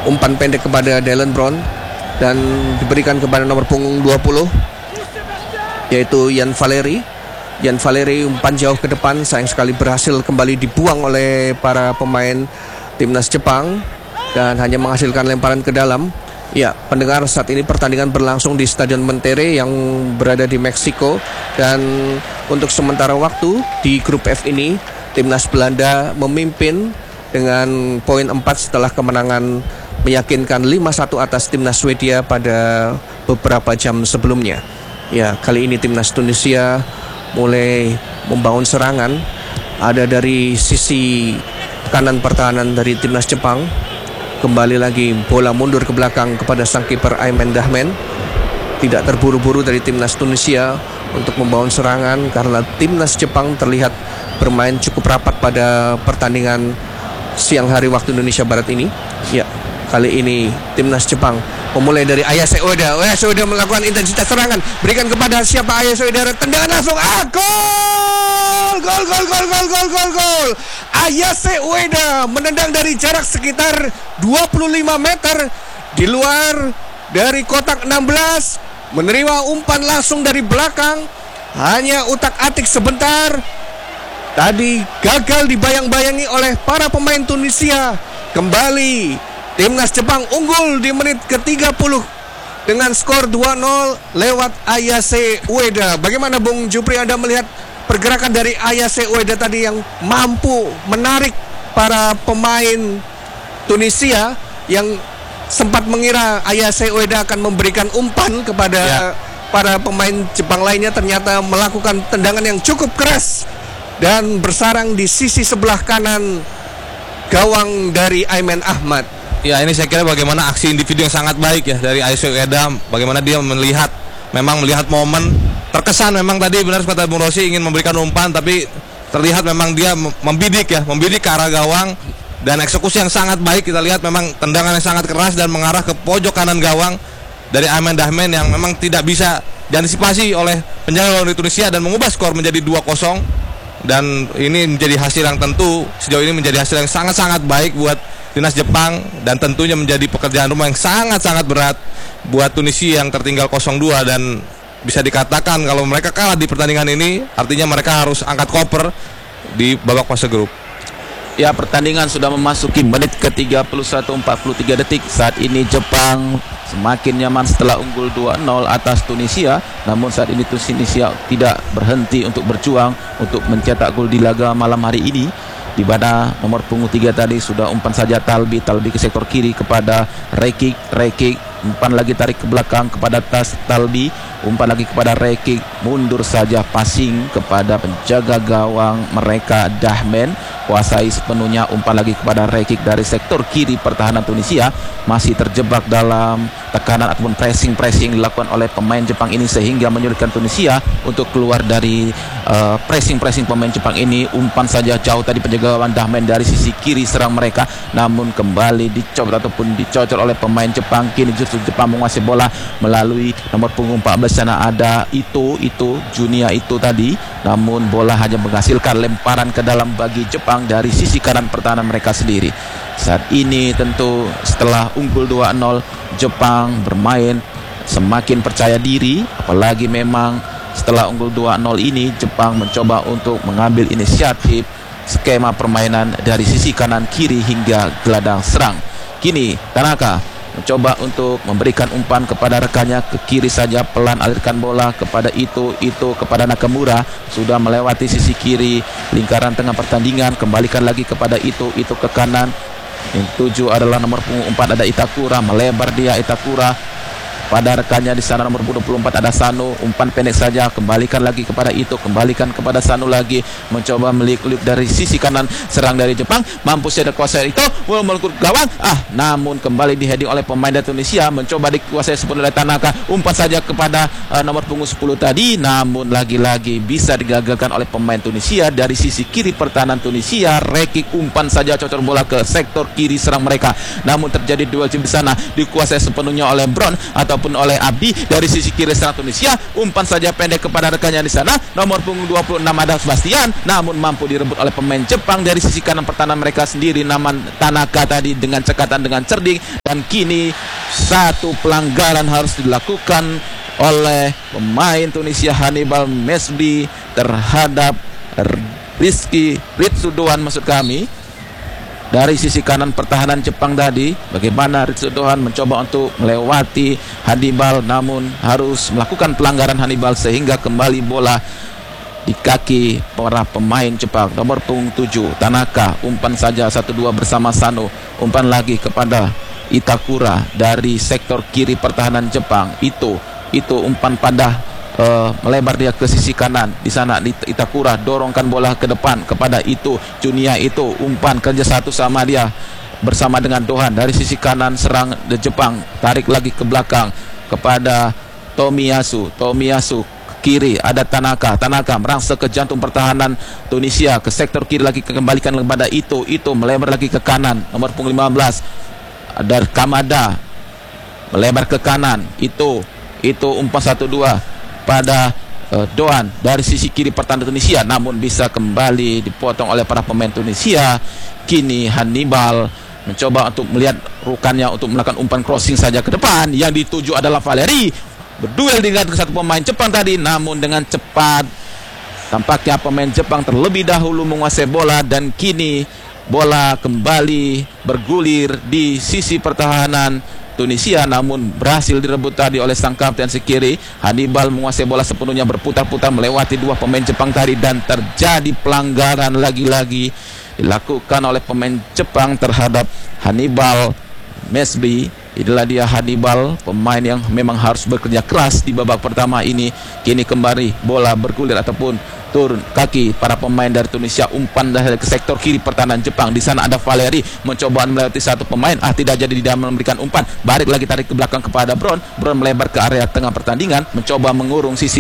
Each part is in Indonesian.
umpan pendek kepada Dylan Brown dan diberikan kepada nomor punggung 20 yaitu Yan Valeri. Yan Valeri umpan jauh ke depan, sayang sekali berhasil kembali dibuang oleh para pemain timnas Jepang dan hanya menghasilkan lemparan ke dalam. Ya, pendengar, saat ini pertandingan berlangsung di Stadion Monterrey yang berada di Meksiko. Dan untuk sementara waktu di grup F ini, timnas Belanda memimpin dengan poin 4 setelah kemenangan meyakinkan 5-1 atas timnas Swedia pada beberapa jam sebelumnya. Ya, kali ini timnas Tunisia mulai membangun serangan. Ada dari sisi kanan pertahanan dari timnas Jepang. Kembali lagi bola mundur ke belakang kepada sang kiper Ayman Dahmen. Tidak terburu-buru dari timnas Tunisia untuk membangun serangan karena timnas Jepang terlihat bermain cukup rapat pada pertandingan siang hari waktu Indonesia Barat ini. Ya, kali ini timnas Jepang memulai dari Ayase Ueda. Ayase Ueda melakukan intensitas serangan. Berikan kepada siapa? Ayase Ueda, tendangan langsung. Gol! Gol! Ayase Ueda menendang dari jarak sekitar 25 meter di luar dari kotak 16. Menerima umpan langsung dari belakang. Hanya utak-atik sebentar. Tadi gagal dibayang-bayangi oleh para pemain Tunisia. Kembali timnas Jepang unggul di menit ke-30 dengan skor 2-0 lewat Ayase Ueda. Bagaimana Bung Jupri, Anda melihat pergerakan dari Ayase Ueda tadi yang mampu menarik para pemain Tunisia yang sempat mengira Ayase Ueda akan memberikan umpan kepada para pemain Jepang lainnya, ternyata melakukan tendangan yang cukup keras dan bersarang di sisi sebelah kanan gawang dari Aiman Ahmad. Ya, ini saya kira bagaimana aksi individu yang sangat baik ya dari Ayase Ueda. Bagaimana dia melihat momen. Terkesan memang tadi benar kata Bung Rosi ingin memberikan umpan, tapi terlihat memang dia membidik ke arah gawang. Dan eksekusi yang sangat baik, kita lihat memang tendangan yang sangat keras dan mengarah ke pojok kanan gawang dari Ayman Dahmen yang memang tidak bisa diantisipasi oleh penjaga gawang dari Tunisia dan mengubah skor menjadi 2-0. Dan ini menjadi hasil yang tentu sejauh ini menjadi hasil yang sangat-sangat baik buat timnas Jepang, dan tentunya menjadi pekerjaan rumah yang sangat-sangat berat buat Tunisia yang tertinggal 0-2. Dan bisa dikatakan kalau mereka kalah di pertandingan ini, artinya mereka harus angkat koper di babak fase grup. Ya, pertandingan sudah memasuki menit ke-31 43 detik. Saat ini Jepang semakin nyaman setelah unggul 2-0 atas Tunisia. Namun saat ini Tunisia tidak berhenti untuk berjuang untuk mencetak gol di laga malam hari ini, di mana nomor punggung 3 tadi sudah umpan saja Talbi ke sektor kiri kepada Rekik, umpan lagi tarik ke belakang kepada Talbi, umpan lagi kepada Rekik, mundur saja passing kepada penjaga gawang mereka Dahmen, kuasai sepenuhnya, umpan lagi kepada Rekik dari sektor kiri pertahanan Tunisia, masih terjebak dalam tekanan ataupun pressing dilakukan oleh pemain Jepang ini sehingga menyulitkan Tunisia untuk keluar dari pressing pemain Jepang ini. Umpan saja jauh tadi penjaga gawang Dahmen dari sisi kiri serang mereka, namun kembali dicocol oleh pemain Jepang. Kini justru Jepang menguasai bola melalui nomor punggung 14 sana ada Junia tadi, namun bola hanya menghasilkan lemparan ke dalam bagi Jepang dari sisi kanan pertahanan mereka sendiri. Saat ini tentu setelah unggul 2-0, Jepang bermain semakin percaya diri, apalagi memang setelah unggul 2-0 ini Jepang mencoba untuk mengambil inisiatif skema permainan dari sisi kanan kiri hingga gelandang serang. Kini Tanaka mencoba untuk memberikan umpan kepada rekannya ke kiri saja, pelan alirkan bola kepada itu kepada Nakamura, sudah melewati sisi kiri lingkaran tengah pertandingan, kembalikan lagi kepada itu ke kanan. Yang 7 adalah nomor punggung 4 ada Itakura, melebar dia Itakura pada rekannya di sana nomor 24 ada Sano, umpan pendek saja, kembalikan lagi kepada kembalikan kepada Sano lagi, mencoba meliuk-liuk dari sisi kanan serang dari Jepang, mampu saja kuasai itu, melengkur gawang, namun kembali diheading oleh pemain dari Tunisia, mencoba dikuasai sepenuhnya oleh Tanaka, umpan saja kepada nomor punggung 10 tadi, namun lagi-lagi bisa digagalkan oleh pemain Tunisia dari sisi kiri pertahanan Tunisia. Rekik umpan saja cocor bola ke sektor kiri serang mereka, namun terjadi duel di sana, dikuasai sepenuhnya oleh Brown atau ataupun oleh Abdi dari sisi kiri serang Tunisia. Umpan saja pendek kepada rekannya di sana. Nomor punggung 26 ada Sebastian, namun mampu direbut oleh pemain Jepang dari sisi kanan pertahanan mereka sendiri. Nama Tanaka tadi dengan cekatan dengan cerdik, dan kini satu pelanggaran harus dilakukan oleh pemain Tunisia Hannibal Mesbi terhadap Rizky Ritsudoan maksud kami. Dari sisi kanan pertahanan Jepang tadi, bagaimana Ritsudoan mencoba untuk melewati Hannibal, namun harus melakukan pelanggaran Hannibal sehingga kembali bola di kaki para pemain Jepang. Nomor punggung 7 Tanaka, umpan saja 1-2 bersama Sano. Umpan lagi kepada Itakura dari sektor kiri pertahanan Jepang. Itu umpan pada melebar dia ke sisi kanan. Di sana Itakura dorongkan bola ke depan kepada Junia. Umpan kerja satu sama dia bersama dengan Dohan dari sisi kanan serang Jepang, tarik lagi ke belakang kepada Tomiyasu kiri ada Tanaka merangsek ke jantung pertahanan Tunisia, ke sektor kiri lagi, kembalikan kepada itu melebar lagi ke kanan. Nomor punggung 15 ada Kamada melebar ke kanan. Itu umpan 1-2 pada Doan dari sisi kiri pertahanan Tunisia, namun bisa kembali dipotong oleh para pemain Tunisia. Kini Hannibal mencoba untuk melihat rukannya untuk melakukan umpan crossing saja ke depan. Yang dituju adalah Valeri, berduel dengan satu pemain Jepang tadi, namun dengan cepat tampaknya pemain Jepang terlebih dahulu menguasai bola, dan kini bola kembali bergulir di sisi pertahanan Tunisia, namun berhasil direbut tadi oleh sang kapten si kiri. Hannibal menguasai bola sepenuhnya, berputar-putar melewati dua pemain Jepang tadi, dan terjadi pelanggaran lagi-lagi dilakukan oleh pemain Jepang terhadap Hannibal Mesbi. Inilah dia Hannibal, pemain yang memang harus bekerja keras di babak pertama ini. Kini kembali bola bergulir ataupun turun kaki para pemain dari Tunisia. Umpan dari ke sektor kiri pertahanan Jepang. Di sana ada Valeri mencoba melewati satu pemain, tidak jadi dia memberikan umpan. Balik lagi tarik ke belakang kepada Brown melebar ke area tengah pertandingan, mencoba mengurung sisi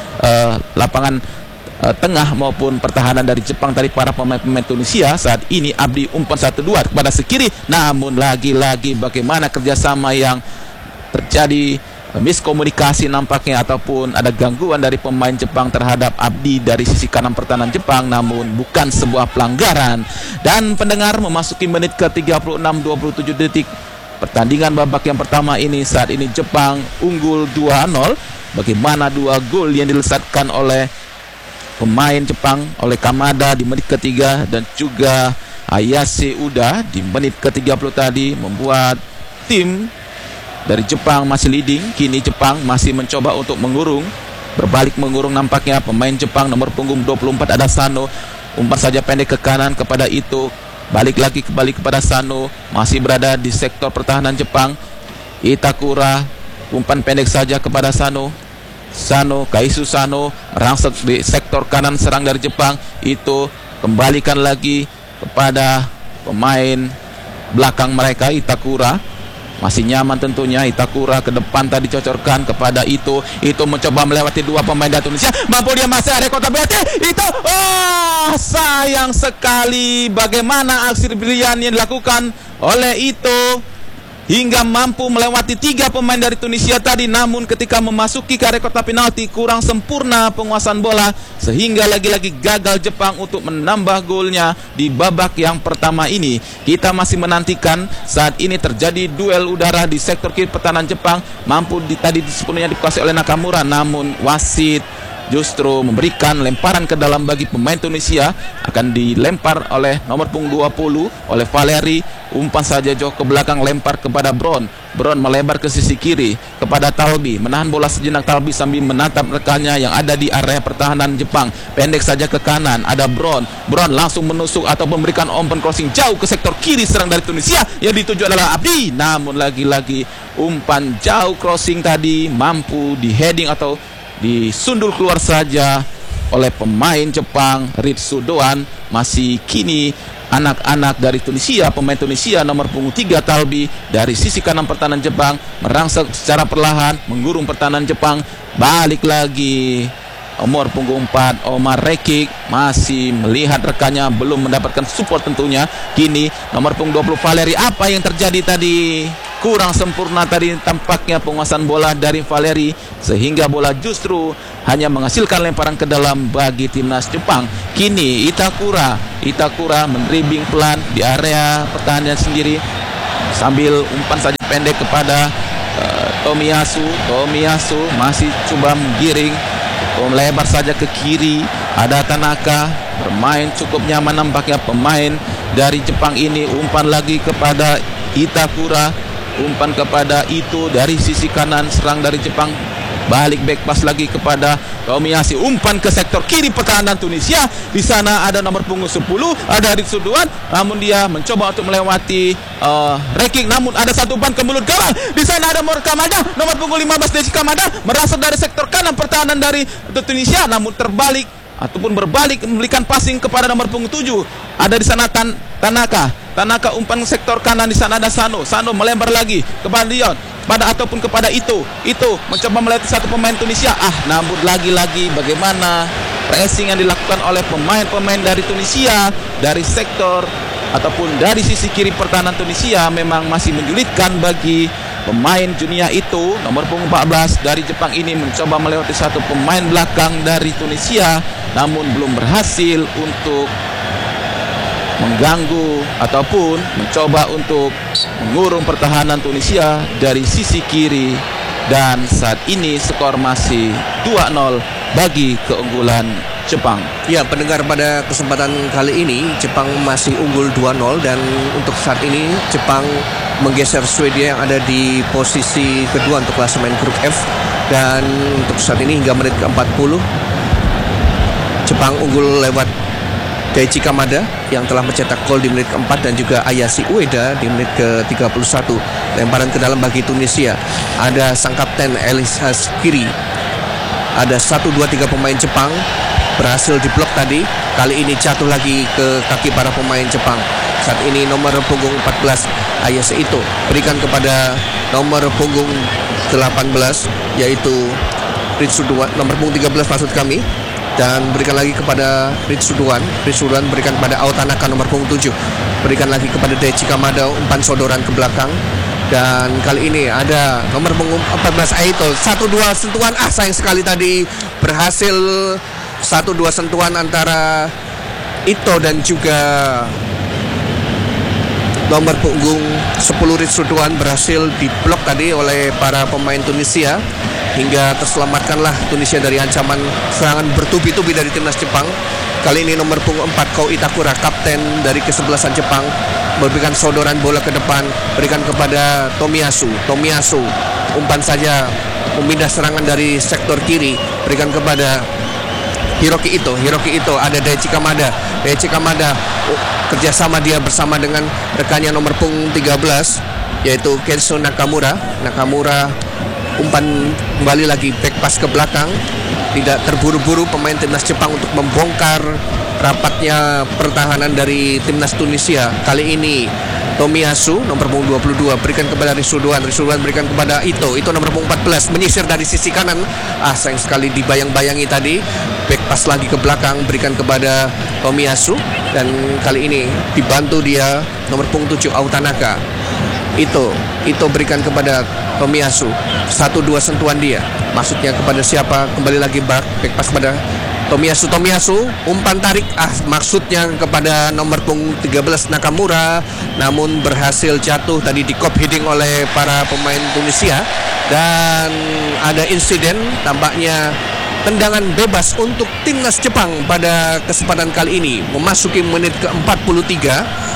lapangan tengah maupun pertahanan dari Jepang tadi para pemain Tunisia. Saat ini Abdi umpan 1-2 kepada sekiri, namun lagi-lagi bagaimana kerjasama yang terjadi miskomunikasi nampaknya, ataupun ada gangguan dari pemain Jepang terhadap Abdi dari sisi kanan pertahanan Jepang, namun bukan sebuah pelanggaran. Dan pendengar, memasuki menit ke 36 27 detik pertandingan babak yang pertama ini. Saat ini Jepang unggul 2-0. Bagaimana dua gol yang dilesatkan oleh pemain Jepang, oleh Kamada di menit ketiga dan juga Ayase Uda di menit ke-30 tadi, membuat tim dari Jepang masih leading. Kini Jepang masih mencoba untuk mengurung, berbalik mengurung nampaknya pemain Jepang. Nomor punggung 24 ada Sano, umpan saja pendek ke kanan kepada balik lagi kembali kepada Sano, masih berada di sektor pertahanan Jepang. Itakura, umpan pendek saja kepada Kaisu Sano merangsek di sektor kanan serang dari Jepang. Kembalikan lagi kepada pemain belakang mereka, Itakura. Masih nyaman tentunya Itakura, ke depan tadi cocorkan kepada itu mencoba melewati dua pemain dari Tunisia. Mampu dia masih ada kota berarti sayang sekali bagaimana aksi brilian yang dilakukan oleh hingga mampu melewati tiga pemain dari Tunisia tadi, namun ketika memasuki ke area kotak penalti kurang sempurna penguasaan bola, sehingga lagi-lagi gagal Jepang untuk menambah golnya di babak yang pertama ini. Kita masih menantikan saat ini terjadi duel udara di sektor kiri pertahanan Jepang, mampu tadi sepenuhnya dikuasai oleh Nakamura, namun wasit justru memberikan lemparan ke dalam bagi pemain Tunisia. Akan dilempar oleh nomor punggung 20 oleh Valeri. Umpan saja jauh ke belakang, lempar kepada Brown melebar ke sisi kiri kepada Talbi, menahan bola sejenak Talbi sambil menatap rekannya yang ada di area pertahanan Jepang. Pendek saja ke kanan, ada Brown langsung menusuk atau memberikan umpan crossing jauh ke sektor kiri serang dari Tunisia. Yang dituju adalah Abdi, namun lagi-lagi umpan jauh crossing tadi mampu di heading atau disundul keluar saja oleh pemain Jepang, Ritsudoan. Masih kini anak-anak dari Tunisia, pemain Tunisia nomor punggung 3 Talbi dari sisi kanan pertahanan Jepang merangsek secara perlahan mengurung pertahanan Jepang. Balik lagi nomor punggung 4 Omar Rekik, masih melihat rekannya belum mendapatkan support tentunya. Kini nomor punggung 20 Valeri, apa yang terjadi tadi? kurang sempurna tadi tampaknya penguasaan bola dari Valeri, sehingga bola justru hanya menghasilkan lemparan ke dalam bagi timnas Jepang. Kini Itakura mendribbling pelan di area pertahanan sendiri sambil umpan saja pendek kepada Tomiyasu masih coba menggiring lebar saja ke kiri. Ada Tanaka bermain cukup nyaman nampaknya pemain dari Jepang ini. Umpan lagi kepada Itakura, umpan kepada Ito dari sisi kanan, serang dari Jepang, balik back pass lagi kepada Tomiyasu, umpan ke sektor kiri pertahanan Tunisia. Di sana ada nomor punggung 10, ada Ritsuduan, namun dia mencoba untuk melewati Reking, namun ada satu umpan ke mulut gawang. Di sana ada Mor Kamada, nomor punggung 15 Desi Kamada, merasuk dari sektor kanan pertahanan dari Tunisia, namun terbalik ataupun berbalik memberikan passing kepada nomor punggung 7. Ada di sana Tanaka umpan sektor kanan. Di sana ada Sano melebar lagi kepada Dion, ataupun kepada Ito mencoba melewati satu pemain Tunisia. Namun lagi-lagi bagaimana pressing yang dilakukan oleh pemain-pemain dari Tunisia dari sektor ataupun dari sisi kiri pertahanan Tunisia memang masih menyulitkan bagi pemain Junya Ito, nomor punggung 14 dari Jepang ini mencoba melewati satu pemain belakang dari Tunisia, namun belum berhasil untuk mengganggu ataupun mencoba untuk mengurung pertahanan Tunisia dari sisi kiri. Dan saat ini skor masih 2-0 bagi keunggulan Jepang. Ya, pendengar, pada kesempatan kali ini Jepang masih unggul 2-0 dan untuk saat ini Jepang menggeser Swedia yang ada di posisi kedua untuk klasemen grup F. Dan untuk saat ini hingga menit ke-40 Jepang unggul lewat Daichi Kamada yang telah mencetak gol di menit ke-4 dan juga Ayashi Ueda di menit ke-31. Lemparan ke dalam bagi Tunisia. Ada sang kapten Elisa Skiri. Ada 1, 2, 3 pemain Jepang berhasil diblok tadi. Kali ini jatuh lagi ke kaki para pemain Jepang. Saat ini nomor punggung 14 Ayase Ito berikan kepada nomor punggung 18 yaitu Ritsuduan, nomor punggung 13 maksud kami, dan berikan lagi kepada Ritsuduan berikan kepada Aotanaka nomor punggung 7, berikan lagi kepada Daichi Kamada, umpan sodoran ke belakang. Dan kali ini ada nomor punggung 14 Aito, 1-2 sentuhan, sayang sekali tadi berhasil 1-2 sentuhan antara Ito dan juga nomor punggung 10 Ritsuduan berhasil diblok tadi oleh para pemain Tunisia, hingga terselamatkanlah Tunisia dari ancaman serangan bertubi-tubi dari timnas Jepang. Kali ini nomor punggung 4 Ko Itakura, kapten dari kesebelasan Jepang, memberikan sodoran bola ke depan, berikan kepada Tomiyasu, umpan saja memindah serangan dari sektor kiri, berikan kepada Hiroki Ito, ada Daichi Kamada, kerjasama dia bersama dengan rekannya nomor punggung 13 yaitu Kenzo Nakamura, umpan kembali lagi back pass ke belakang. Tidak terburu-buru pemain timnas Jepang untuk membongkar rapatnya pertahanan dari timnas Tunisia. Kali ini Tomiyasu nomor punggung 22 berikan kepada Ritsuduan berikan kepada Ito nomor punggung 14 menyisir dari sisi kanan. Sayang sekali dibayang-bayangi tadi. Back pass lagi ke belakang, berikan kepada Tomiyasu, dan kali ini dibantu dia nomor punggung 7 Aotanaka. Ito berikan kepada Tomiyasu, 1-2 sentuhan dia, maksudnya kepada siapa? Kembali lagi back pass kepada Tomiyasu, umpan tarik, maksudnya kepada nomor punggung 13 Nakamura, namun berhasil jatuh tadi di kop heading oleh para pemain Tunisia. Dan ada insiden, tampaknya tendangan bebas untuk timnas Jepang pada kesempatan kali ini memasuki menit ke-43.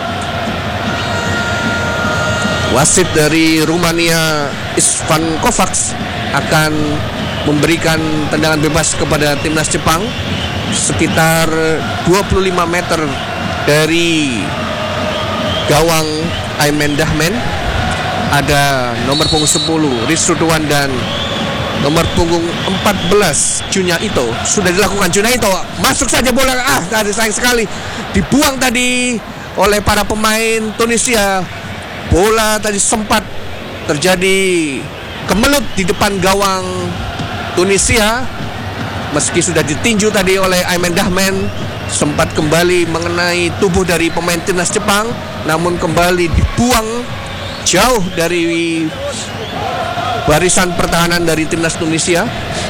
Wasit dari Rumania Istvan Kovacs akan memberikan tendangan bebas kepada timnas Jepang sekitar 25 meter dari gawang Aymen Dahmen. Ada nomor punggung 10 Ritsuduan dan nomor punggung 14 Junya Ito. Sudah dilakukan Junya Ito, masuk saja bola, tadi sayang sekali dibuang tadi oleh para pemain Tunisia. Bola tadi sempat terjadi kemelut di depan gawang Tunisia, meski sudah ditinju tadi oleh Aymen Dahmen, sempat kembali mengenai tubuh dari pemain timnas Jepang, namun kembali dibuang jauh dari barisan pertahanan dari timnas Tunisia.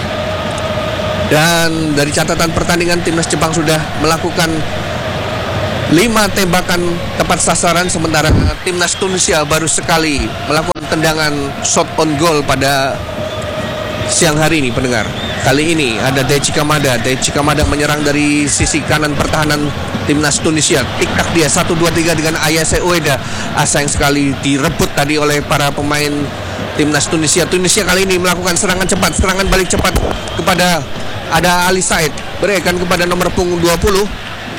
Dan dari catatan pertandingan, timnas Jepang sudah melakukan 5 tembakan tepat sasaran, sementara timnas Tunisia baru sekali melakukan tendangan shot on goal pada siang hari ini, pendengar. Kali ini ada Daichi Kamada. Daichi Kamada menyerang dari sisi kanan pertahanan timnas Tunisia. Tik-tak dia 1-2-3 dengan Ayase Ueda. Sayang sekali direbut tadi oleh para pemain timnas Tunisia. Tunisia kali ini melakukan serangan cepat, serangan balik cepat kepada ada Ali Said, berikan kepada nomor punggung 20.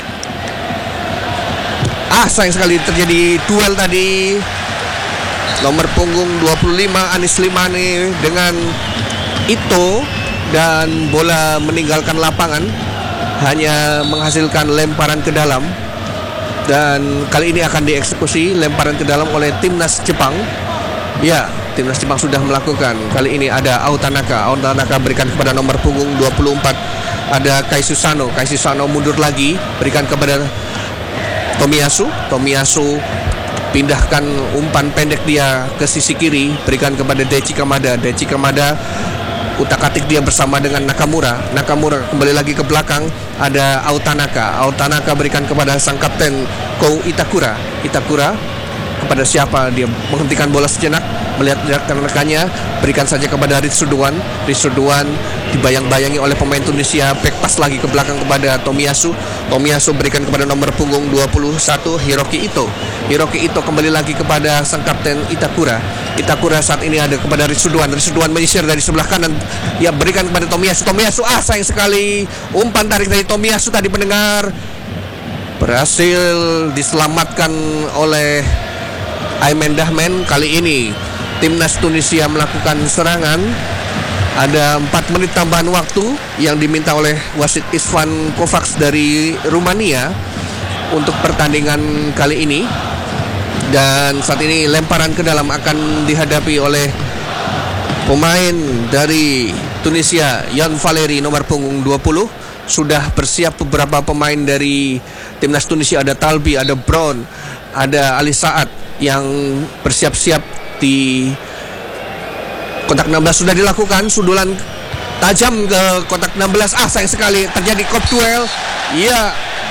Sayang sekali terjadi duel tadi. Nomor punggung 25 Anis Limani dengan Ito, dan bola meninggalkan lapangan, hanya menghasilkan lemparan ke dalam. Dan kali ini akan dieksekusi lemparan ke dalam oleh timnas Jepang. Ya, timnas Jepang sudah melakukan. Kali ini ada Autanaka. Autanaka berikan kepada nomor punggung 24. Ada Kaisuusano. Kaisuusano mundur lagi, berikan kepada Tomiyasu. Tomiyasu pindahkan umpan pendek dia ke sisi kiri, berikan kepada Daichi Kamada. Daichi Kamada utak-atik dia bersama dengan Nakamura. Nakamura kembali lagi ke belakang, ada Autanaka. Autanaka berikan kepada sang kapten Kou Itakura. Itakura kepada siapa? Dia menghentikan bola sejenak, melihat rekan-rekannya, berikan saja kepada Ritsudoan. Ritsudoan dibayang-bayangi oleh pemain Tunisia, back pass lagi ke belakang kepada Tomiyasu. Tomiyasu berikan kepada nomor punggung 21 Hiroki Ito. Hiroki Ito kembali lagi kepada sang kapten Itakura. Itakura saat ini ada kepada Ritsudoan. Ritsudoan menyisir dari sebelah kanan, ya berikan kepada Tomiyasu. Tomiyasu, sayang sekali umpan tarik dari Tomiyasu tadi, pendengar, berhasil diselamatkan oleh Aymen Dahmen. Kali ini timnas Tunisia melakukan serangan. Ada 4 menit tambahan waktu yang diminta oleh wasit Isvan Kovacs dari Rumania untuk pertandingan kali ini. Dan saat ini lemparan ke dalam akan dihadapi oleh pemain dari Tunisia, Yan Valeri nomor punggung 20. Sudah bersiap beberapa pemain dari timnas Tunisia. Ada Talbi, ada Brown, ada Ali Saad yang bersiap-siap di kotak 16. Sudah dilakukan sundulan tajam ke kotak 16. Sayang sekali terjadi kop duel. Ya,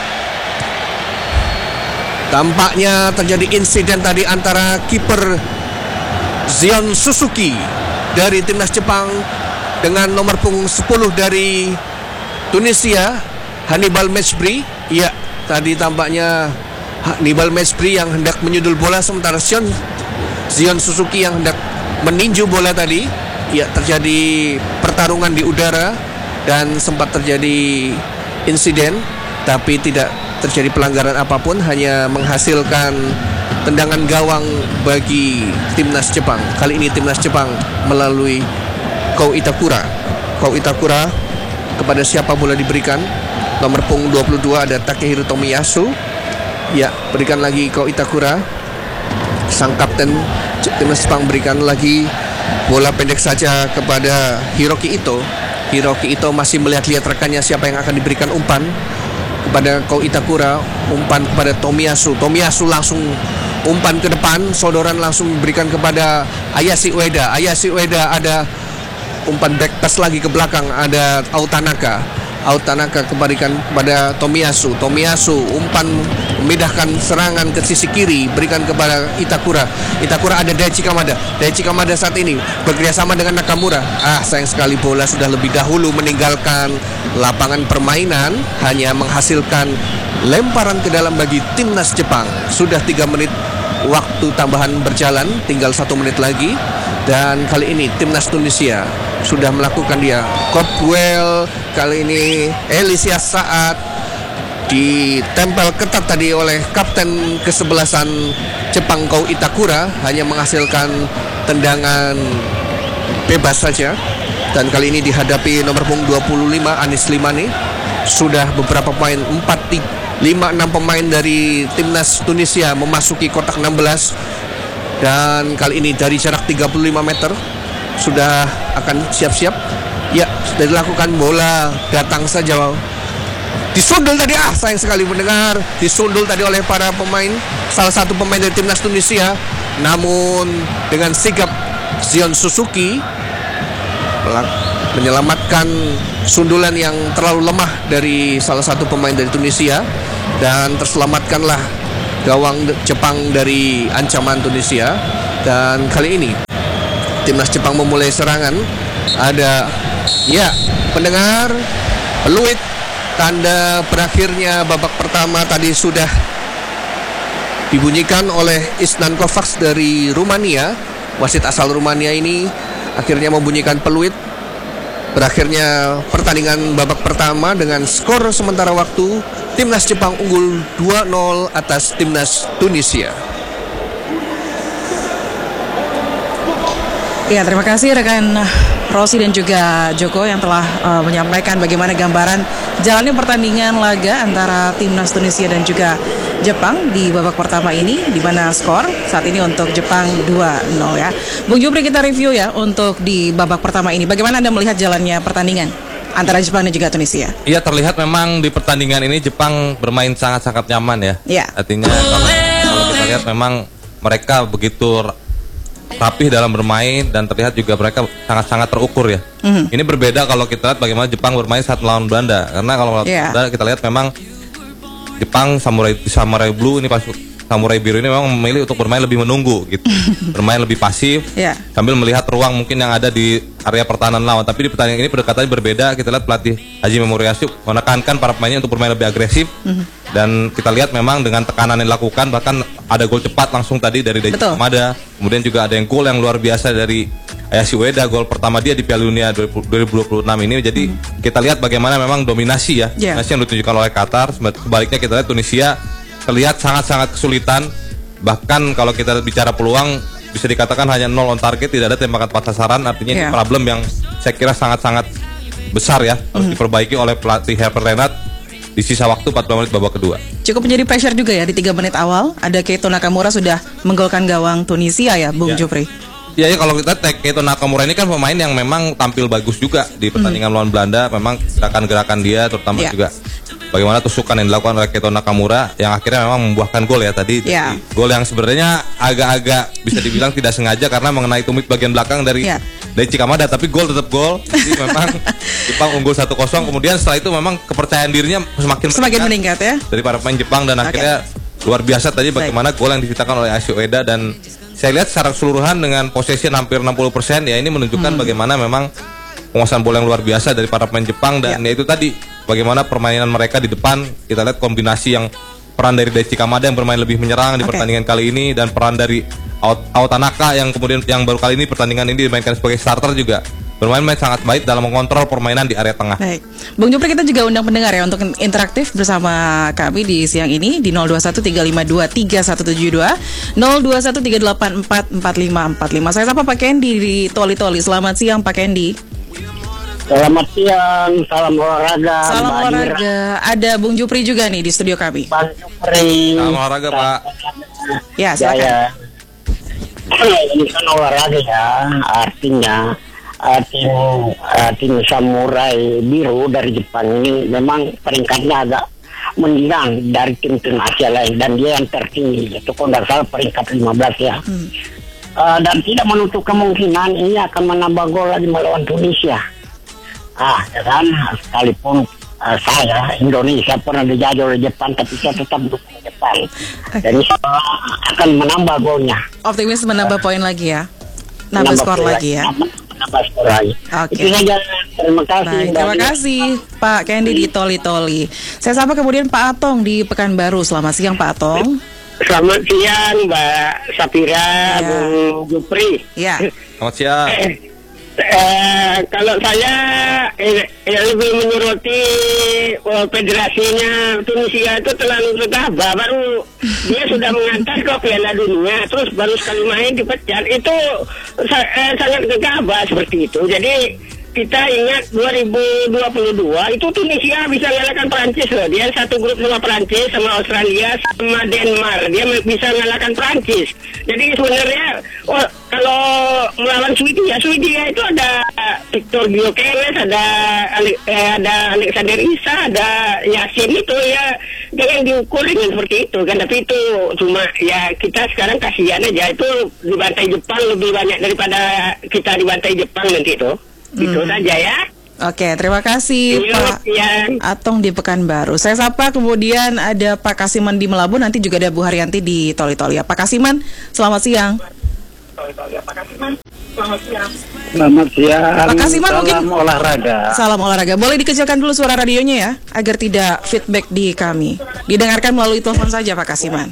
tampaknya terjadi insiden tadi antara kiper Zion Suzuki dari timnas Jepang dengan nomor punggung 10 dari Tunisia, Hannibal Mejbri. Ya, tadi tampaknya Hannibal Mejbri yang hendak menyundul bola, sementara Zion Suzuki yang hendak meninju bola tadi. Ya, terjadi pertarungan di udara dan sempat terjadi insiden, tapi tidak terjadi pelanggaran apapun, hanya menghasilkan tendangan gawang bagi timnas Jepang. Kali ini timnas Jepang melalui Kou Itakura. Kou Itakura, kepada siapa bola diberikan? Nomor punggung 22 ada Takehiro Tomiyasu. Ya, berikan lagi Kou Itakura. Sang kapten timnas Jepang berikan lagi bola pendek saja kepada Hiroki Ito. Hiroki Ito masih melihat-lihat rekannya siapa yang akan diberikan umpan. Kepada Kou Itakura, umpan kepada Tomiyasu. Tomiyasu langsung umpan ke depan, sodoran langsung diberikan kepada Ayase Ueda. Ayase Ueda ada umpan back pass lagi ke belakang, ada Autanaka. Autanaka kembalikan kepada Tomiyasu. Tomiyasu umpan memindahkan serangan ke sisi kiri, berikan kepada Itakura. Itakura ada Daichi Kamada. Daichi Kamada saat ini bekerjasama dengan Nakamura. Sayang sekali bola sudah lebih dahulu meninggalkan lapangan permainan, hanya menghasilkan lemparan ke dalam bagi timnas Jepang. Sudah 3 menit waktu tambahan berjalan, tinggal 1 menit lagi. Dan kali ini timnas Tunisia sudah melakukan dia Copwell. Kali ini Elisia Saat ditempel ketat tadi oleh kapten kesebelasan Jepang Kou Itakura, hanya menghasilkan tendangan bebas saja. Dan kali ini dihadapi nomor punggung 25 Anis Limani. Sudah beberapa pemain, 5-6 pemain dari timnas Tunisia memasuki kotak 16. Dan kali ini dari jarak 35 meter sudah akan siap-siap. Ya, sudah dilakukan, bola datang saja. Disundul tadi, sayang sekali mendengar. Disundul tadi oleh para pemain, salah satu pemain dari timnas Tunisia. namun dengan sigap Zion Suzuki menyelamatkan sundulan yang terlalu lemah dari salah satu pemain dari Tunisia, dan terselamatkanlah gawang Jepang dari ancaman Tunisia. Dan kali ini timnas Jepang memulai serangan. Ada pendengar peluit, tanda berakhirnya babak pertama tadi sudah dibunyikan oleh Isnan Kovacs dari Rumania. Wasit asal Rumania ini akhirnya membunyikan peluit berakhirnya pertandingan babak pertama dengan skor sementara waktu timnas Jepang unggul 2-0 atas timnas Tunisia. Ya, terima kasih rekan Rosi dan juga Joko yang telah menyampaikan bagaimana gambaran jalannya pertandingan laga antara timnas Tunisia dan juga Jepang di babak pertama ini, di mana skor saat ini untuk Jepang 2-0 ya. Bung Jupri, kita review ya untuk di babak pertama ini. Bagaimana Anda melihat jalannya pertandingan antara Jepang dan juga Tunisia? Iya, terlihat memang di pertandingan ini Jepang bermain sangat-sangat nyaman ya. Iya. Artinya kalau kita lihat memang mereka begitu rapih dalam bermain, dan terlihat juga mereka sangat-sangat terukur ya. Ini berbeda kalau kita lihat bagaimana Jepang bermain saat melawan Belanda. Karena kalau melawan Belanda kita lihat memang Jepang Samurai Blue ini, Samurai Biru ini memang memilih untuk bermain lebih menunggu gitu. Bermain lebih pasif sambil melihat ruang mungkin yang ada di area pertahanan lawan. Tapi di pertandingan ini pendekatannya berbeda. Kita lihat pelatih Hajime Moriyasu menekankan para pemainnya untuk bermain lebih agresif. Dan kita lihat memang dengan tekanan yang dilakukan, bahkan ada gol cepat langsung tadi dari Daichi Kamada. Kemudian juga ada yang gol yang luar biasa dari Ayashi Ueda, gol pertama dia di Piala Dunia 2026 ini. Jadi kita lihat bagaimana memang dominasi ya, dominasi yang ditunjukkan oleh Qatar. Sebaliknya kita lihat Tunisia terlihat sangat-sangat kesulitan. Bahkan kalau kita bicara peluang, bisa dikatakan hanya 0 on target, tidak ada tembakan tepat sasaran. Artinya ini problem yang saya kira sangat-sangat besar ya, harus diperbaiki oleh pelatih Herbert Renard di sisa waktu 40 menit babak kedua. Cukup menjadi pressure juga ya di 3 menit awal. Ada Keito Nakamura sudah menggolkan gawang Tunisia ya, Bung Jupri. Ya, kalau kita Keito Nakamura ini kan pemain yang memang tampil bagus juga di pertandingan lawan Belanda. Memang gerakan-gerakan dia, terutama juga bagaimana tusukan yang dilakukan oleh Keito Nakamura yang akhirnya memang membuahkan gol ya tadi. Gol yang sebenarnya agak-agak bisa dibilang tidak sengaja karena mengenai tumit bagian belakang dari Daichi Kamada, tapi gol tetap gol. Jadi memang Jepang unggul 1-0. Kemudian setelah itu memang kepercayaan dirinya semakin meningkat ya dari para pemain Jepang, dan akhirnya luar biasa tadi bagaimana gol yang diciptakan oleh Ayashi Ueda. Dan saya lihat secara keseluruhan dengan possession hampir 60% ya, ini menunjukkan bagaimana memang penguasaan bola yang luar biasa dari para pemain Jepang. Dan ya itu tadi bagaimana permainan mereka di depan. Kita lihat kombinasi yang peran dari Daichi Kamada yang bermain lebih menyerang di pertandingan kali ini, dan peran dari Ao Tanaka yang kemudian yang baru kali ini pertandingan ini dimainkan sebagai starter juga bermain sangat baik dalam mengontrol permainan di area tengah. Baik, Bung Jupri, kita juga undang pendengar ya untuk interaktif bersama kami di siang ini di 0213523172, 0213844545. Saya sapa Pak Kendi di Toli-Toli. Selamat siang Pak Kendi. Selamat siang, salam olahraga. Salam olahraga. Ada Bung Jupri juga nih di studio kami. Bang Jupri. Salam olahraga Pak. Ya, silakan. Ini kan olahraga ya, artinya tim Samurai Biru dari Jepang ini memang peringkatnya agak menjulang dari tim-tim Asia lain, dan dia yang tertinggi, itu kalau tidak salah peringkat 15 ya. Dan tidak menutup kemungkinan ini akan menambah gol lagi melawan Tunisia. Ya kan, sekalipun saya Indonesia pernah dijajah oleh Jepang, tapi saya tetap dukung Jepang. Jadi saya akan menambah golnya. Optimis menambah poin lagi ya, nambah skor lagi ya. Nambah skor lagi. Itu saja. Terima kasih. Baik, terima kasih Pak Kendi di Toli-Toli. Saya sapa kemudian Pak Atong di Pekanbaru. Selamat siang Pak Atong. Selamat siang Mbak Safira, Bung Jupri. Ya. Selamat siang. Kalau saya lebih menyoroti federasinya Tunisia itu terlalu gegabah. Baru dia sudah mengantar ke Piala Dunia, terus baru sekali main dipecat. Itu sangat gegabah seperti itu. Jadi kita ingat 2022 itu Tunisia bisa mengalahkan Prancis loh. Dia satu grup sama Prancis, sama Australia, sama Denmark. Dia bisa mengalahkan Prancis. Jadi sebenarnya kalau melawan Swedia itu ada Victor Gyökeres, ada Alexander Isak, ada Yasin itu ya, jangan diukurin seperti itu kan. Tapi itu cuma ya kita sekarang kasihan aja, itu dibantai Jepang lebih banyak daripada kita dibantai Jepang nanti itu. Itu saja ya. Oke, terima kasih Pak Atong di Pekanbaru. Saya sapa, kemudian ada Pak Kasiman di Melabu, nanti juga ada Bu Haryanti di Toli-Toli. Pak Kasiman, selamat siang. Selamat siang. Pak Kasiman, salam olahraga. Salam olahraga. Boleh dikecilkan dulu suara radionya ya, agar tidak feedback di kami. Didengarkan melalui telepon saja Pak Kasiman.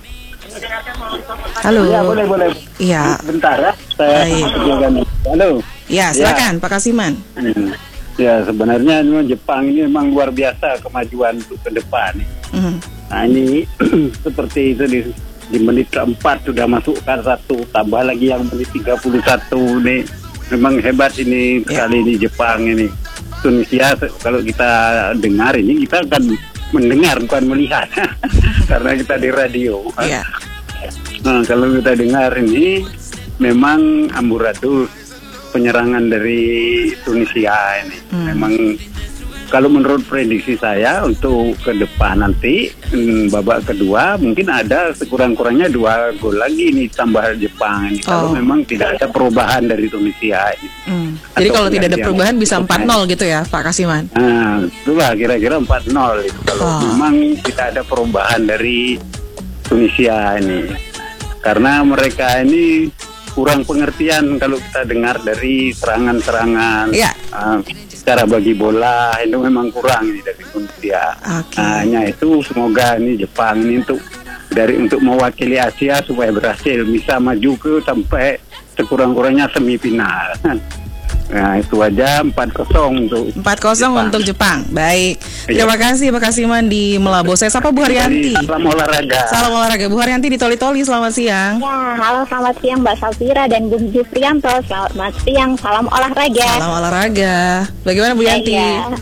Halo. Ya, boleh. Iya. Bentar ya. Saya Baik. Halo. Ya, silakan Pak Kasiman. Ya, sebenarnya Jepang ini memang luar biasa kemajuan untuk ke depan. Nah, ini seperti itu di menit keempat sudah masukkan satu, tambah lagi yang menit 31 nih. Memang hebat ini sekali di Jepang ini. Tunisia kalau kita dengar ini, kita akan mendengar bukan melihat karena kita di radio. Iya. Nah, kalau kita dengar ini memang amburadul penyerangan dari Tunisia ini. Memang kalau menurut prediksi saya untuk ke depan nanti babak kedua mungkin ada sekurang-kurangnya 2 gol lagi nih tambah Jepang ini. Kalau memang tidak ada perubahan dari Tunisia ini. Jadi kalau tidak ada perubahan bisa 4-0 gitu ya Pak Kasiman? Nah, itulah kira-kira 4-0 itu kalau memang tidak ada perubahan dari Tunisia ini. Karena mereka ini kurang pengertian kalau kita dengar dari serangan-serangan, cara bagi bola itu memang kurang ini dari Tunisia. Hanya itu semoga ini Jepang ini untuk mewakili Asia supaya berhasil bisa maju ke sampai sekurang-kurangnya semifinal. Nah, itu aja 4-0 untuk 4-0 untuk Jepang. Baik. Terima kasih Pak Kasiman di Melabo. Saya sapa Bu Haryanti. Salam olahraga. Salam olahraga. Bu Haryanti di Toli-Toli. Selamat siang. Ya, halo selamat siang Mbak Safira dan Bung Jufrianto. Selamat siang. Salam olahraga. Salam olahraga. Bagaimana Bu Yanti?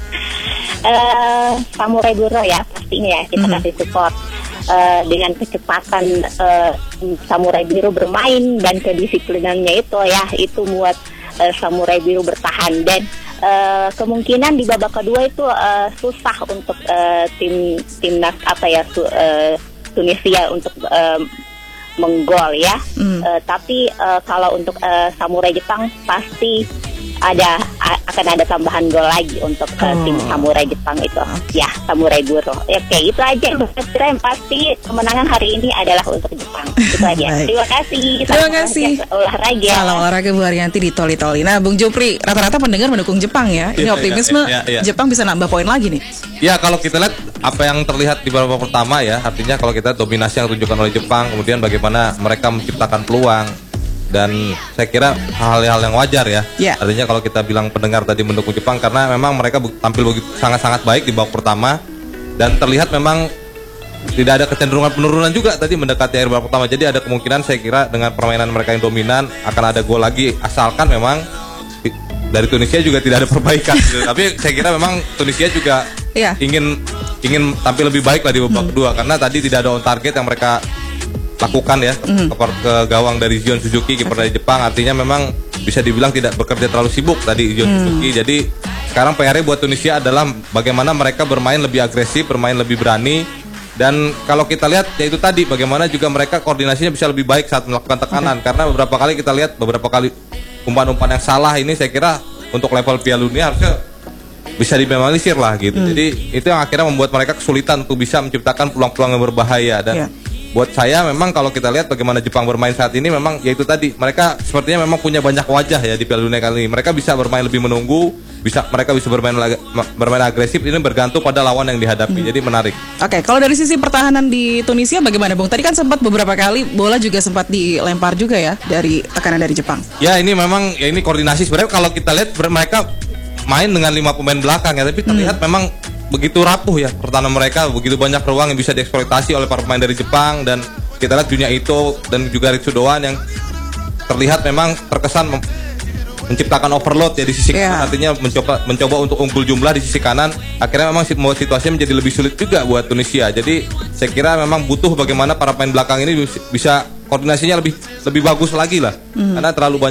Samurai Buro ya pastinya ya, kita kasih support. Dengan kecepatan Samurai Biru bermain dan kedisiplinannya itu muat Samurai Biru bertahan, dan kemungkinan di babak kedua itu susah untuk timnas Tunisia untuk menggol ya. Tapi kalau untuk Samurai Jepang pasti akan ada tambahan gol lagi untuk tim Samurai Jepang itu. Ya, Samurai Buro. Oke, itu aja yang pasti kemenangan hari ini adalah untuk Jepang. Itu aja. Terima kasih. Terima kasih. Olahraga. Salam olahraga Bu Haryanti di Toli-Toli. Nah, Bung Jupri, rata-rata pendengar mendukung Jepang ya. Ini optimisme Jepang bisa nambah poin lagi nih. Ya, kalau kita lihat apa yang terlihat di babak pertama ya, artinya kalau kita dominasi yang ditunjukkan oleh Jepang, kemudian bagaimana mereka menciptakan peluang. Dan saya kira hal-hal yang wajar ya. Artinya kalau kita bilang pendengar tadi mendukung Jepang karena memang mereka tampil begitu sangat-sangat baik di babak pertama, dan terlihat memang tidak ada kecenderungan penurunan juga tadi mendekati akhir babak pertama. Jadi ada kemungkinan saya kira dengan permainan mereka yang dominan akan ada gol lagi, asalkan memang dari Tunisia juga tidak ada perbaikan gitu. Tapi saya kira memang Tunisia juga ingin tampil lebih baik lah di babak kedua, karena tadi tidak ada on target yang mereka lakukan ya ke gawang dari Zion Suzuki, kiper dari Jepang. Artinya memang bisa dibilang tidak bekerja terlalu sibuk tadi Zion Suzuki. Jadi sekarang PR-nya buat Tunisia adalah bagaimana mereka bermain lebih agresif, bermain lebih berani. Dan kalau kita lihat ya itu tadi bagaimana juga mereka koordinasinya bisa lebih baik saat melakukan tekanan. Karena beberapa kali kita lihat beberapa kali umpan-umpan yang salah ini saya kira untuk level Piala Dunia harusnya bisa diminimalisir lah gitu. Jadi itu yang akhirnya membuat mereka kesulitan untuk bisa menciptakan peluang-peluang yang berbahaya. Dan buat saya memang kalau kita lihat bagaimana Jepang bermain saat ini, memang ya itu tadi mereka sepertinya memang punya banyak wajah ya di Piala Dunia kali ini. Mereka bisa bermain lebih menunggu, mereka bisa bermain agresif. Ini bergantung pada lawan yang dihadapi. Jadi menarik. Oke, kalau dari sisi pertahanan di Tunisia bagaimana Bung? Tadi kan sempat beberapa kali bola juga sempat dilempar juga ya dari tekanan dari Jepang. Ya ini memang ya ini koordinasi sebenarnya kalau kita lihat mereka main dengan 5 pemain belakang ya, tapi terlihat memang begitu rapuh ya pertahanan mereka, begitu banyak ruang yang bisa dieksploitasi oleh para pemain dari Jepang. Dan kita lihat Junya Ito dan juga Ritsu Doan yang terlihat memang terkesan menciptakan overload ya di sisi kanan, artinya mencoba untuk unggul jumlah di sisi kanan. Akhirnya memang situasinya menjadi lebih sulit juga buat Tunisia. Jadi saya kira memang butuh bagaimana para pemain belakang ini bisa koordinasinya lebih bagus lagi lah, karena terlalu banyak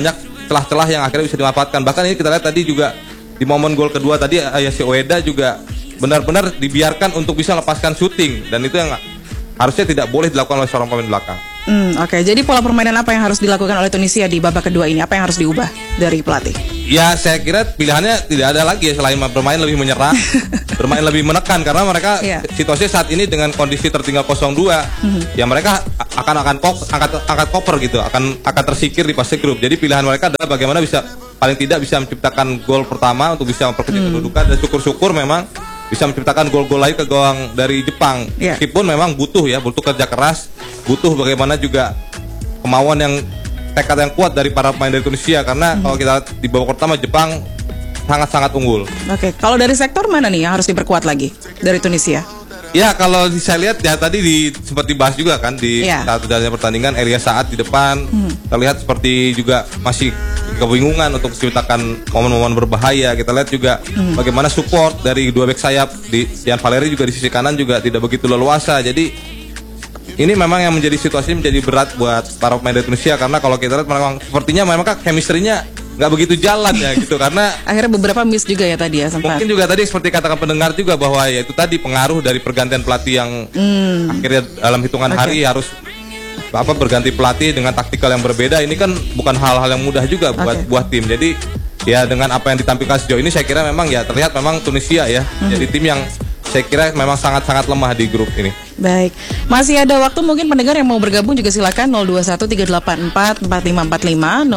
celah-celah yang akhirnya bisa dimanfaatkan. Bahkan ini kita lihat tadi juga di momen gol kedua tadi Ayase Ueda juga benar-benar dibiarkan untuk bisa lepaskan syuting, dan itu yang harusnya tidak boleh dilakukan oleh seorang pemain belakang. Oke. Jadi pola permainan apa yang harus dilakukan oleh Tunisia di babak kedua ini? Apa yang harus diubah dari pelatih? Ya, saya kira pilihannya tidak ada lagi ya selain bermain lebih menyerang, bermain lebih menekan, karena mereka situasinya saat ini dengan kondisi tertinggal 0-2, ya mereka akan angkat koper gitu, akan tersingkir di fase grup. Jadi pilihan mereka adalah bagaimana bisa paling tidak bisa menciptakan gol pertama untuk bisa memperkecil kedudukan, dan syukur-syukur memang bisa menciptakan gol-gol lagi ke gawang dari Jepang. Meskipun memang butuh kerja keras, butuh bagaimana juga kemauan yang tekad yang kuat dari para pemain dari Tunisia, karena kalau kita lihat di babak pertama Jepang sangat-sangat unggul. Oke, kalau dari sektor mana nih yang harus diperkuat lagi dari Tunisia? Ya, kalau saya lihat ya tadi sempat dibahas juga kan di saat jalannya pertandingan, Elia Saad di depan terlihat seperti juga masih kebingungan untuk menciptakan momen-momen berbahaya. Kita lihat juga bagaimana support dari dua bek sayap di Yan Valeri juga di sisi kanan juga tidak begitu leluasa. Jadi ini memang yang menjadi situasi menjadi berat buat para pemain dari Tunisia, karena kalau kita lihat memang sepertinya memang chemistry-nya nggak begitu jalan ya gitu, karena akhirnya beberapa miss juga ya tadi ya sempat. Mungkin juga tadi seperti katakan pendengar juga bahwa ya itu tadi pengaruh dari pergantian pelatih yang akhirnya dalam hitungan hari harus berganti pelatih dengan taktikal yang berbeda. Ini kan bukan hal-hal yang mudah juga buat tim. Jadi ya dengan apa yang ditampilkan sejauh ini saya kira memang ya terlihat memang Tunisia ya jadi tim yang saya kira memang sangat-sangat lemah di grup ini. Baik, masih ada waktu, mungkin pendengar yang mau bergabung juga silakan 0213844545,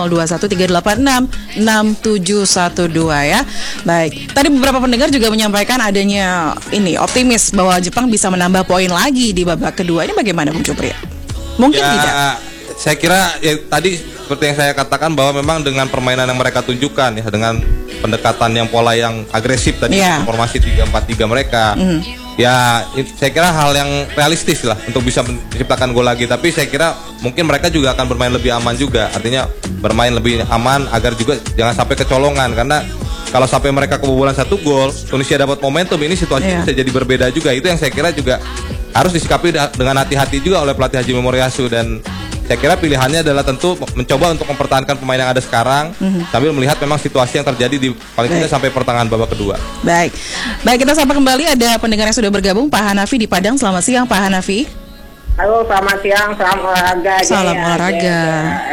0213866712 ya. Baik, tadi beberapa pendengar juga menyampaikan adanya ini optimis bahwa Jepang bisa menambah poin lagi di babak kedua. Ini bagaimana Bung Jupri? Mungkin ya, tidak. Saya kira ya, tadi seperti yang saya katakan bahwa memang dengan permainan yang mereka tunjukkan ya, dengan pendekatan yang pola yang agresif tadi, formasi 3-4-3 mereka, ya saya kira hal yang realistis lah untuk bisa menciptakan gol lagi. Tapi saya kira mungkin mereka juga akan bermain lebih aman juga, artinya bermain lebih aman agar juga jangan sampai kecolongan, karena kalau sampai mereka kebobolan 1 gol, Tunisia dapat momentum, ini situasi bisa jadi berbeda juga. Itu yang saya kira juga harus disikapi dengan hati-hati juga oleh pelatih Hajime Moriyasu, dan saya kira pilihannya adalah tentu mencoba untuk mempertahankan pemain yang ada sekarang sambil melihat memang situasi yang terjadi di paling tidak sampai pertengahan babak kedua. Baik, kita sapa kembali ada pendengar yang sudah bergabung, Pak Hanafi di Padang. Selamat siang Pak Hanafi. Halo, selamat siang, salam olahraga. Salam olahraga.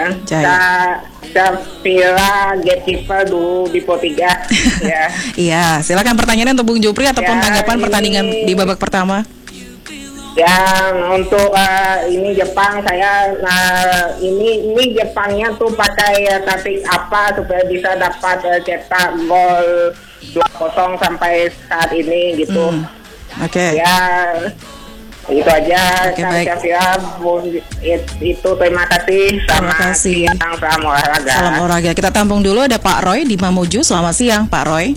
Safira Gatekeeper dulu di Potiga. Ya. Iya, silakan pertanyaannya untuk Bung Jupri ataupun tanggapan pertandingan di babak pertama. Yang untuk ini Jepang, saya ini Jepangnya tuh pakai taktik apa supaya bisa dapat cetak gol 2-0 sampai saat ini gitu. Oke. Ya itu aja. Baik. Itu terima kasih. Terima kasih. Salam olahraga. Salam olahraga. Kita tampung dulu, ada Pak Roy di Mamuju. Selamat siang Pak Roy.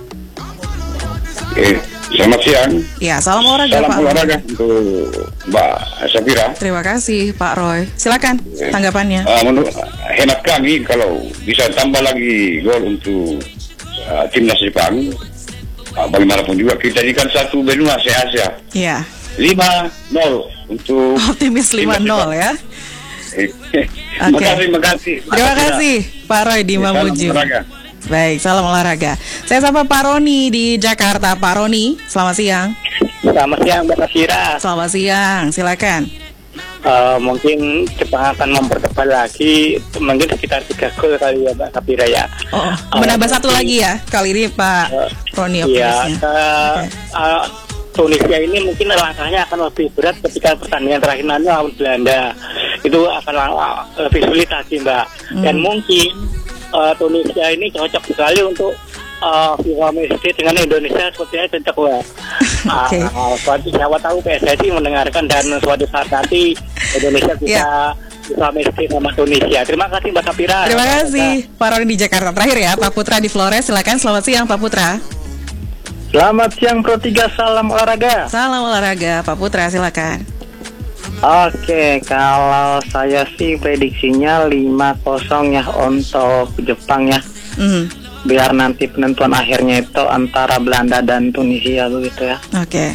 Selamat siang. Ya, salam olahraga Pak. Salam olahraga untuk Mbak Safira. Terima kasih Pak Roy. Silakan tanggapannya. Menurut hemat kami kalau bisa tambah lagi gol untuk timnas Jepang, bagaimanapun juga kita jadikan satu benua se-Asia. Iya. 5-0 untuk optimis 5-0 ya. Terima kasih. Terima kasih Pak Roy di Mamuju. Baik, salam olahraga. Saya sapa Pak Roni di Jakarta. Pak Roni, selamat siang. Selamat siang Mbak Safira. Selamat siang, silakan. Mungkin Jepang akan mempercepat lagi, mungkin sekitar 3 gol kali ya Mbak Safira ya. Menambah 1 lagi ya kali ini Pak Roni optimisnya. Tunisia ini mungkin langkahnya akan lebih berat ketika pertandingan terakhir nanti lawan Belanda. Itu akan lebih sulit lagi Mbak. Dan mungkin Tunisia ini cocok sekali untuk FIFA Matchday dengan Indonesia, sepertinya cocok Mbak. Suatu siapa tahu PSSI mendengarkan dan suatu saat nanti Indonesia bisa FIFA Matchday sama Tunisia. Terima kasih Mbak Safira. Terima kasih Pak Roni di Jakarta. Terakhir ya Pak Putra di Flores, silakan. Selamat siang Pak Putra. Selamat siang Pro 3, salam olahraga. Salam olahraga Pak Putra, silakan. Oke, kalau saya sih prediksinya 5-0 ya untuk Jepang ya. Biar nanti penentuan akhirnya itu antara Belanda dan Tunisia begitu ya. Oke.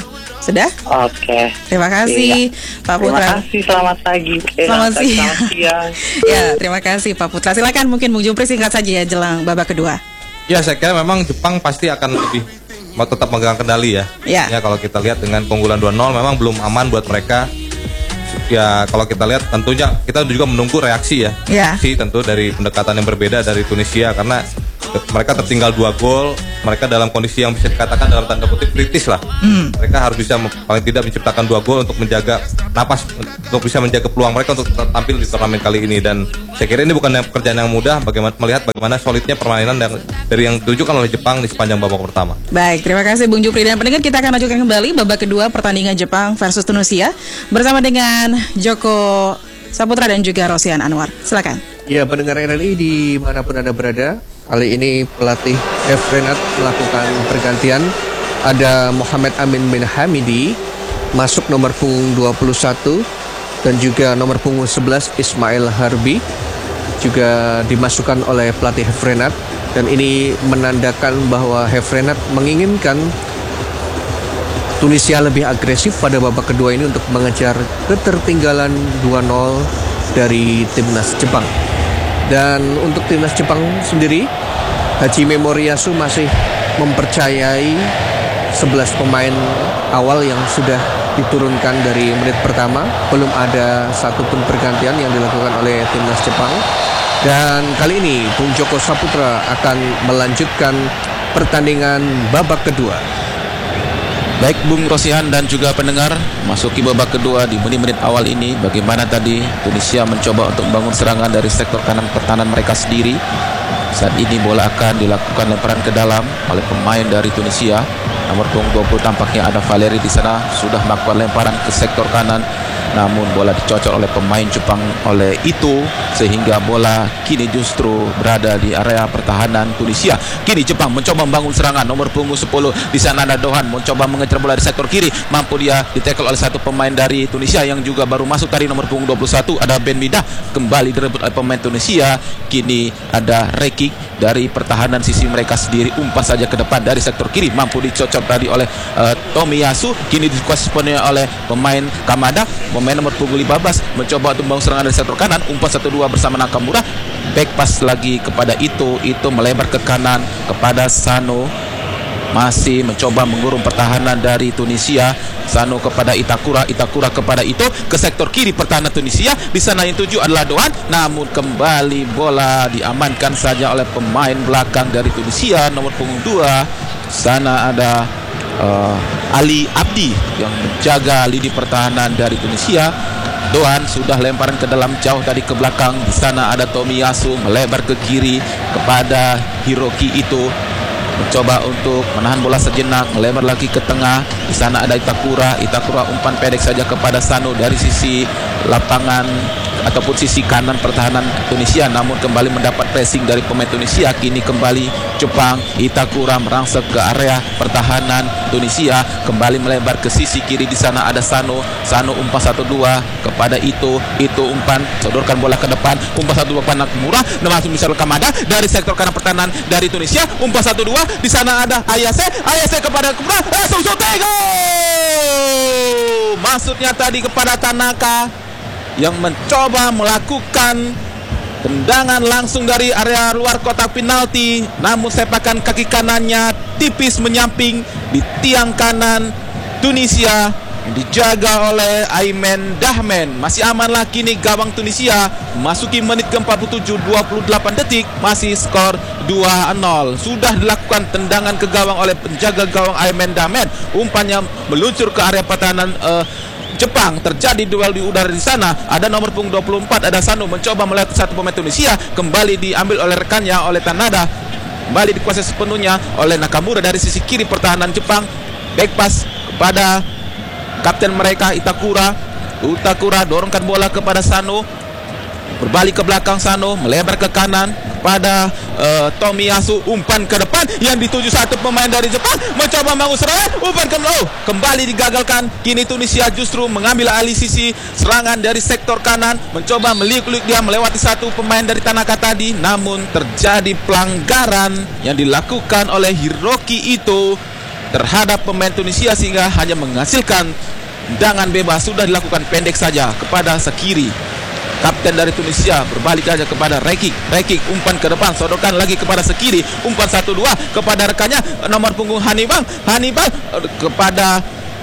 Sudah? Oke. Terima kasih Pak Putra. Terima kasih, selamat pagi. Selamat siang. Selamat siang. Ya, terima kasih Pak Putra. Silakan mungkin Bung Jupri singkat saja ya jelang babak kedua. Ya, saya kira memang Jepang pasti akan lebih mau tetap megang kendali ya. Ya. Kalau kita lihat dengan keunggulan 2-0 memang belum aman buat mereka. Ya, kalau kita lihat tentunya kita juga menunggu reaksi ya. Ya. Reaksi tentu dari pendekatan yang berbeda dari Tunisia karena mereka tertinggal 2 gol, mereka dalam kondisi yang bisa dikatakan dalam tanda kutip kritis lah. Mereka harus bisa paling tidak menciptakan 2 gol untuk menjaga napas, untuk bisa menjaga peluang mereka untuk tampil di turnamen kali ini. Dan saya kira ini bukan pekerjaan yang mudah melihat bagaimana solidnya permainan dari yang ditunjukkan oleh Jepang di sepanjang babak pertama. Baik, terima kasih Bung Jupri. Dan pendengar, kita akan lanjutkan kembali babak kedua pertandingan Jepang versus Tunisia bersama dengan Joko Saputra dan juga Rosian Anwar. Silakan. Ya, pendengar RRI dimanapun Anda berada, kali ini pelatih Efrenat melakukan pergantian. Ada Mohamed Amin bin Hamidi masuk nomor punggung 21 dan juga nomor punggung 11 Ismail Harbi juga dimasukkan oleh pelatih Efrenat, dan ini menandakan bahwa Efrenat menginginkan Tunisia lebih agresif pada babak kedua ini untuk mengejar ketertinggalan 2-0 dari timnas Jepang. Dan untuk timnas Jepang sendiri, Hajime Moriyasu masih mempercayai 11 pemain awal yang sudah diturunkan dari menit pertama. Belum ada satupun pergantian yang dilakukan oleh timnas Jepang. Dan kali ini Bung Joko Saputra akan melanjutkan pertandingan babak kedua. Baik Bung Rosihan dan juga pendengar, masuki babak kedua di menit-menit awal ini. Bagaimana tadi Tunisia mencoba untuk membangun serangan dari sektor kanan pertahanan mereka sendiri. Saat ini bola akan dilakukan lemparan ke dalam oleh pemain dari Tunisia. Nomor punggung 20 tampaknya ada Valeri di sana, sudah melakukan lemparan ke sektor kanan. Namun bola dicocok oleh pemain Jepang oleh itu, sehingga bola kini justru berada di area pertahanan Tunisia. Kini Jepang mencoba membangun serangan. Nomor punggung 10 di sana ada Dohan mencoba mengejar bola di sektor kiri. Mampu dia ditekel oleh satu pemain dari Tunisia yang juga baru masuk tadi, nomor punggung 21 ada Ben Midah. Kembali direbut oleh pemain Tunisia. Kini ada Rekik dari pertahanan sisi mereka sendiri, umpas saja ke depan dari sektor kiri, mampu dicocok tadi oleh Tomiyasu. Kini dikuasai sepenuhnya oleh pemain Kamada. Pemain nomor punggung 15 mencoba untuk membangun serangan dari sektor kanan, umpas 1-2 bersama Nakamura. Back pass lagi kepada itu melebar ke kanan kepada Sano. Masih mencoba mengurung pertahanan dari Tunisia. Sano kepada Itakura kepada Ito ke sektor kiri pertahanan Tunisia. Di sana yang tuju adalah Doan, namun kembali bola diamankan saja oleh pemain belakang dari Tunisia, nomor punggung 2. Sana ada Ali Abdi yang menjaga lini pertahanan dari Tunisia. Doan sudah lemparan ke dalam jauh tadi ke belakang. Di sana ada Tomiyasu melebar ke kiri kepada Hiroki Ito, mencoba untuk menahan bola sejenak, melebar lagi ke tengah. Di sana ada Itakura umpan pendek saja kepada Sano dari sisi lapangan ataupun sisi kanan pertahanan Tunisia, namun kembali mendapat pressing dari pemain Tunisia. Kini kembali Jepang, Itakura merangsek ke area pertahanan Tunisia, kembali melebar ke sisi kiri. Di sana ada Sano umpas 1-2 kepada Ito umpan, sodorkan bola ke depan, umpas 1-2 kepada Nakamura, langsung bisa Kamada dari sektor kanan pertahanan dari Tunisia, umpas 1-2. Di sana ada Ayase kepada Nakamura, langsung syuting, maksudnya tadi kepada Tanaka yang mencoba melakukan tendangan langsung dari area luar kotak penalti, namun sepakan kaki kanannya tipis menyamping di tiang kanan Tunisia, dijaga oleh Aymen Dahmen. Masih amanlah kini gawang Tunisia. Masuki menit ke-47, 28 detik, masih skor 2-0. Sudah dilakukan tendangan ke gawang oleh penjaga gawang Aymen Dahmen. Umpannya meluncur ke area pertahanan Jepang. Terjadi duel di udara di sana. Ada nomor punggung 24 ada Sano mencoba melihat satu pemain Tunisia, kembali diambil oleh rekannya oleh Tanada. Kembali dikuasai sepenuhnya oleh Nakamura dari sisi kiri pertahanan Jepang. Back pass kepada kapten mereka Itakura dorongkan bola kepada Sano, berbalik ke belakang Sano, melebar ke kanan kepada Tomiyasu, umpan ke depan yang dituju satu pemain dari Jepang, mencoba membangun serangan, umpan kembali digagalkan. Kini Tunisia justru mengambil alih sisi serangan dari sektor kanan, mencoba meliuk-liuk dia melewati satu pemain dari Tanaka tadi, namun terjadi pelanggaran yang dilakukan oleh Hiroki Ito. terhadap pemain Tunisia sehingga hanya menghasilkan tendangan bebas. Sudah dilakukan pendek saja kepada Sakiri. Kapten dari Tunisia berbalik aja kepada Rekik. Rekik umpan ke depan, sodorkan lagi kepada Sakiri. Umpan 1-2 kepada rekannya nomor punggung Hannibal. Hannibal kepada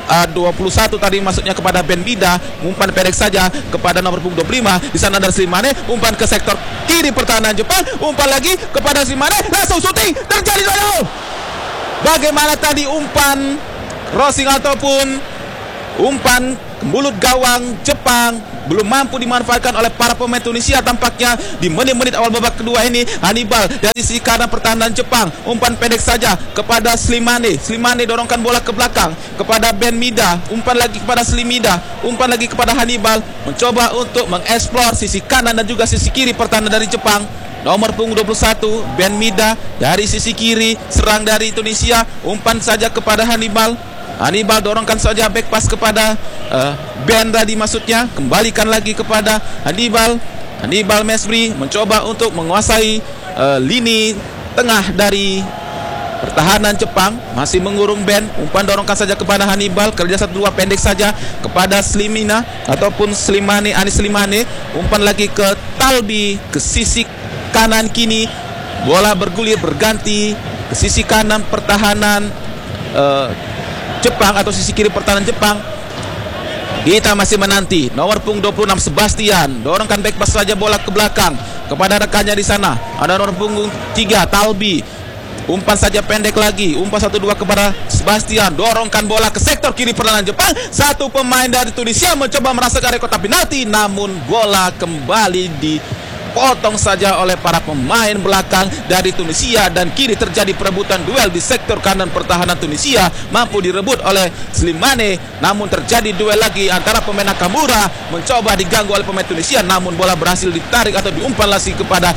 21 tadi maksudnya kepada Ben Bida. Umpan pendek saja kepada nomor punggung 25. Di sana ada Slimane. Umpan ke sektor kiri pertahanan Jepang. Umpan lagi kepada Slimane. Langsung syuting. Terjadi gol. Bagaimana tadi umpan crossing ataupun umpan mulut gawang Jepang belum mampu dimanfaatkan oleh para pemain Tunisia tampaknya di menit-menit awal babak kedua ini. Hannibal dari sisi kanan pertahanan Jepang, umpan pendek saja kepada Slimane. Slimane dorongkan bola ke belakang kepada Ben Mida, umpan lagi kepada Slimida, umpan lagi kepada Hannibal, mencoba untuk mengeksplor sisi kanan dan juga sisi kiri pertahanan dari Jepang. Nomor punggung 21 Ben Mida dari sisi kiri, serang dari Tunisia, umpan saja kepada Hannibal. Hannibal dorongkan saja back pass kepada Ben tadi maksudnya, kembalikan lagi kepada Hannibal. Hannibal Mesri mencoba untuk menguasai lini tengah dari pertahanan Jepang, masih mengurung Ben. Umpan dorongkan saja kepada Hannibal, kerja 1-2 pendek saja kepada Slimina ataupun Slimane, Anis Slimane. Umpan lagi ke Talbi ke sisi kanan kini, bola bergulir berganti ke sisi kanan pertahanan Jepang atau sisi kiri pertahanan Jepang. Kita masih menanti nomor punggung 26 Sebastian dorongkan back pass saja bola ke belakang kepada rekannya di sana. Ada nomor punggung 3 Talbi. Umpan saja pendek lagi, umpan 1-2 kepada Sebastian, dorongkan bola ke sektor kiri pertahanan Jepang. Satu pemain dari Tunisia mencoba merasakan kotak penalti, namun bola kembali dipotong saja oleh para pemain belakang dari Tunisia dan kini terjadi perebutan duel di sektor kanan pertahanan Tunisia. Mampu direbut oleh Slimane, namun terjadi duel lagi antara pemain Nakamura, mencoba diganggu oleh pemain Tunisia, namun bola berhasil ditarik atau diumpan lagi kepada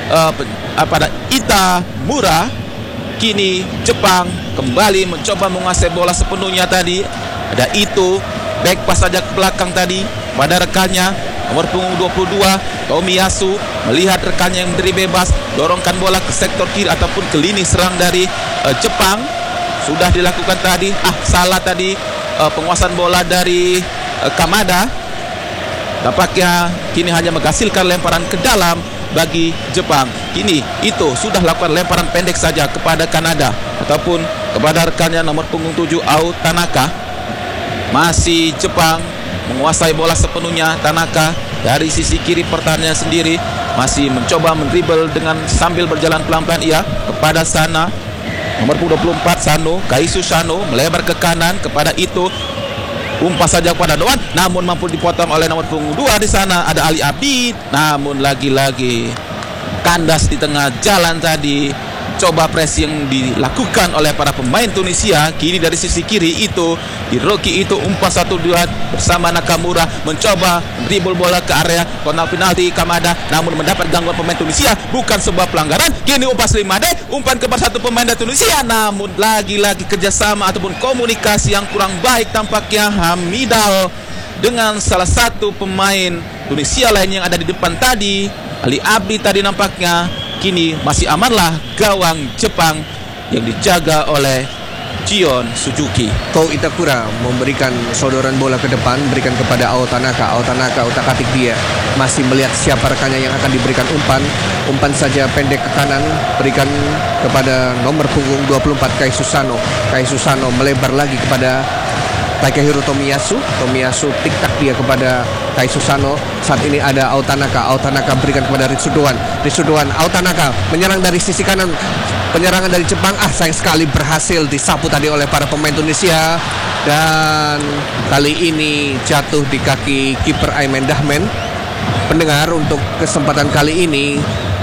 Itamura. Kini Jepang kembali mencoba menguasai bola sepenuhnya tadi. Ada itu back pass saja ke belakang tadi pada rekannya nomor punggung 22 Tomiyasu, melihat rekannya yang berdiri bebas, dorongkan bola ke sektor kiri ataupun ke lini serang dari Jepang. Sudah dilakukan tadi, salah tadi penguasaan bola dari Kamada. Nampaknya kini hanya menghasilkan lemparan ke dalam bagi Jepang. Kini itu sudah lakukan lemparan pendek saja kepada Kanada ataupun kepada rekannya nomor punggung 7 Ao Tanaka. Masih Jepang menguasai bola sepenuhnya. Tanaka dari sisi kiri pertahanannya sendiri masih mencoba mendribble dengan sambil berjalan pelan-pelan ia kepada sana. Nomor punggung 24 Sano, Kaisu Sano melebar ke kanan kepada itu. Umpan saja kepada Doan, namun mampu dipotong oleh nomor punggung 2 di sana. Ada Ali Abid, namun lagi-lagi kandas di tengah jalan tadi. Coba press yang dilakukan oleh para pemain Tunisia. Kini dari sisi kiri itu Hiroki itu umpan 1-2 bersama Nakamura, mencoba dribble bola ke area kotak penalti Kamada, namun mendapat gangguan pemain Tunisia. Bukan sebuah pelanggaran. Kini umpan Slimane, umpan kepada satu pemain dari Tunisia, namun lagi-lagi kerjasama ataupun komunikasi yang kurang baik tampaknya Hamidal dengan salah satu pemain Tunisia lain yang ada di depan tadi, Ali Abdi tadi. Nampaknya kini masih amanlah gawang Jepang yang dijaga oleh Jion Suzuki. Ko Itakura memberikan sodoran bola ke depan, berikan kepada Ao Tanaka. Ao Tanaka utak-atik dia, masih melihat siapa rekannya yang akan diberikan umpan. Umpan saja pendek ke kanan, berikan kepada nomor punggung 24 Kaisu Sano. Kaisu Sano melebar lagi kepada Takehiro Tomiyasu. Tomiyasu tik-tak dia kepada Kaisu Sano. Saat ini ada Ao Tanaka. Ao Tanaka berikan kepada Ritsudoan. Ritsudoan, Ao Tanaka menyerang dari sisi kanan. Penyerangan dari Jepang, sayang sekali berhasil disapu tadi oleh para pemain Tunisia. Dan kali ini jatuh di kaki kiper Aimen Dahmen. Pendengar, untuk kesempatan kali ini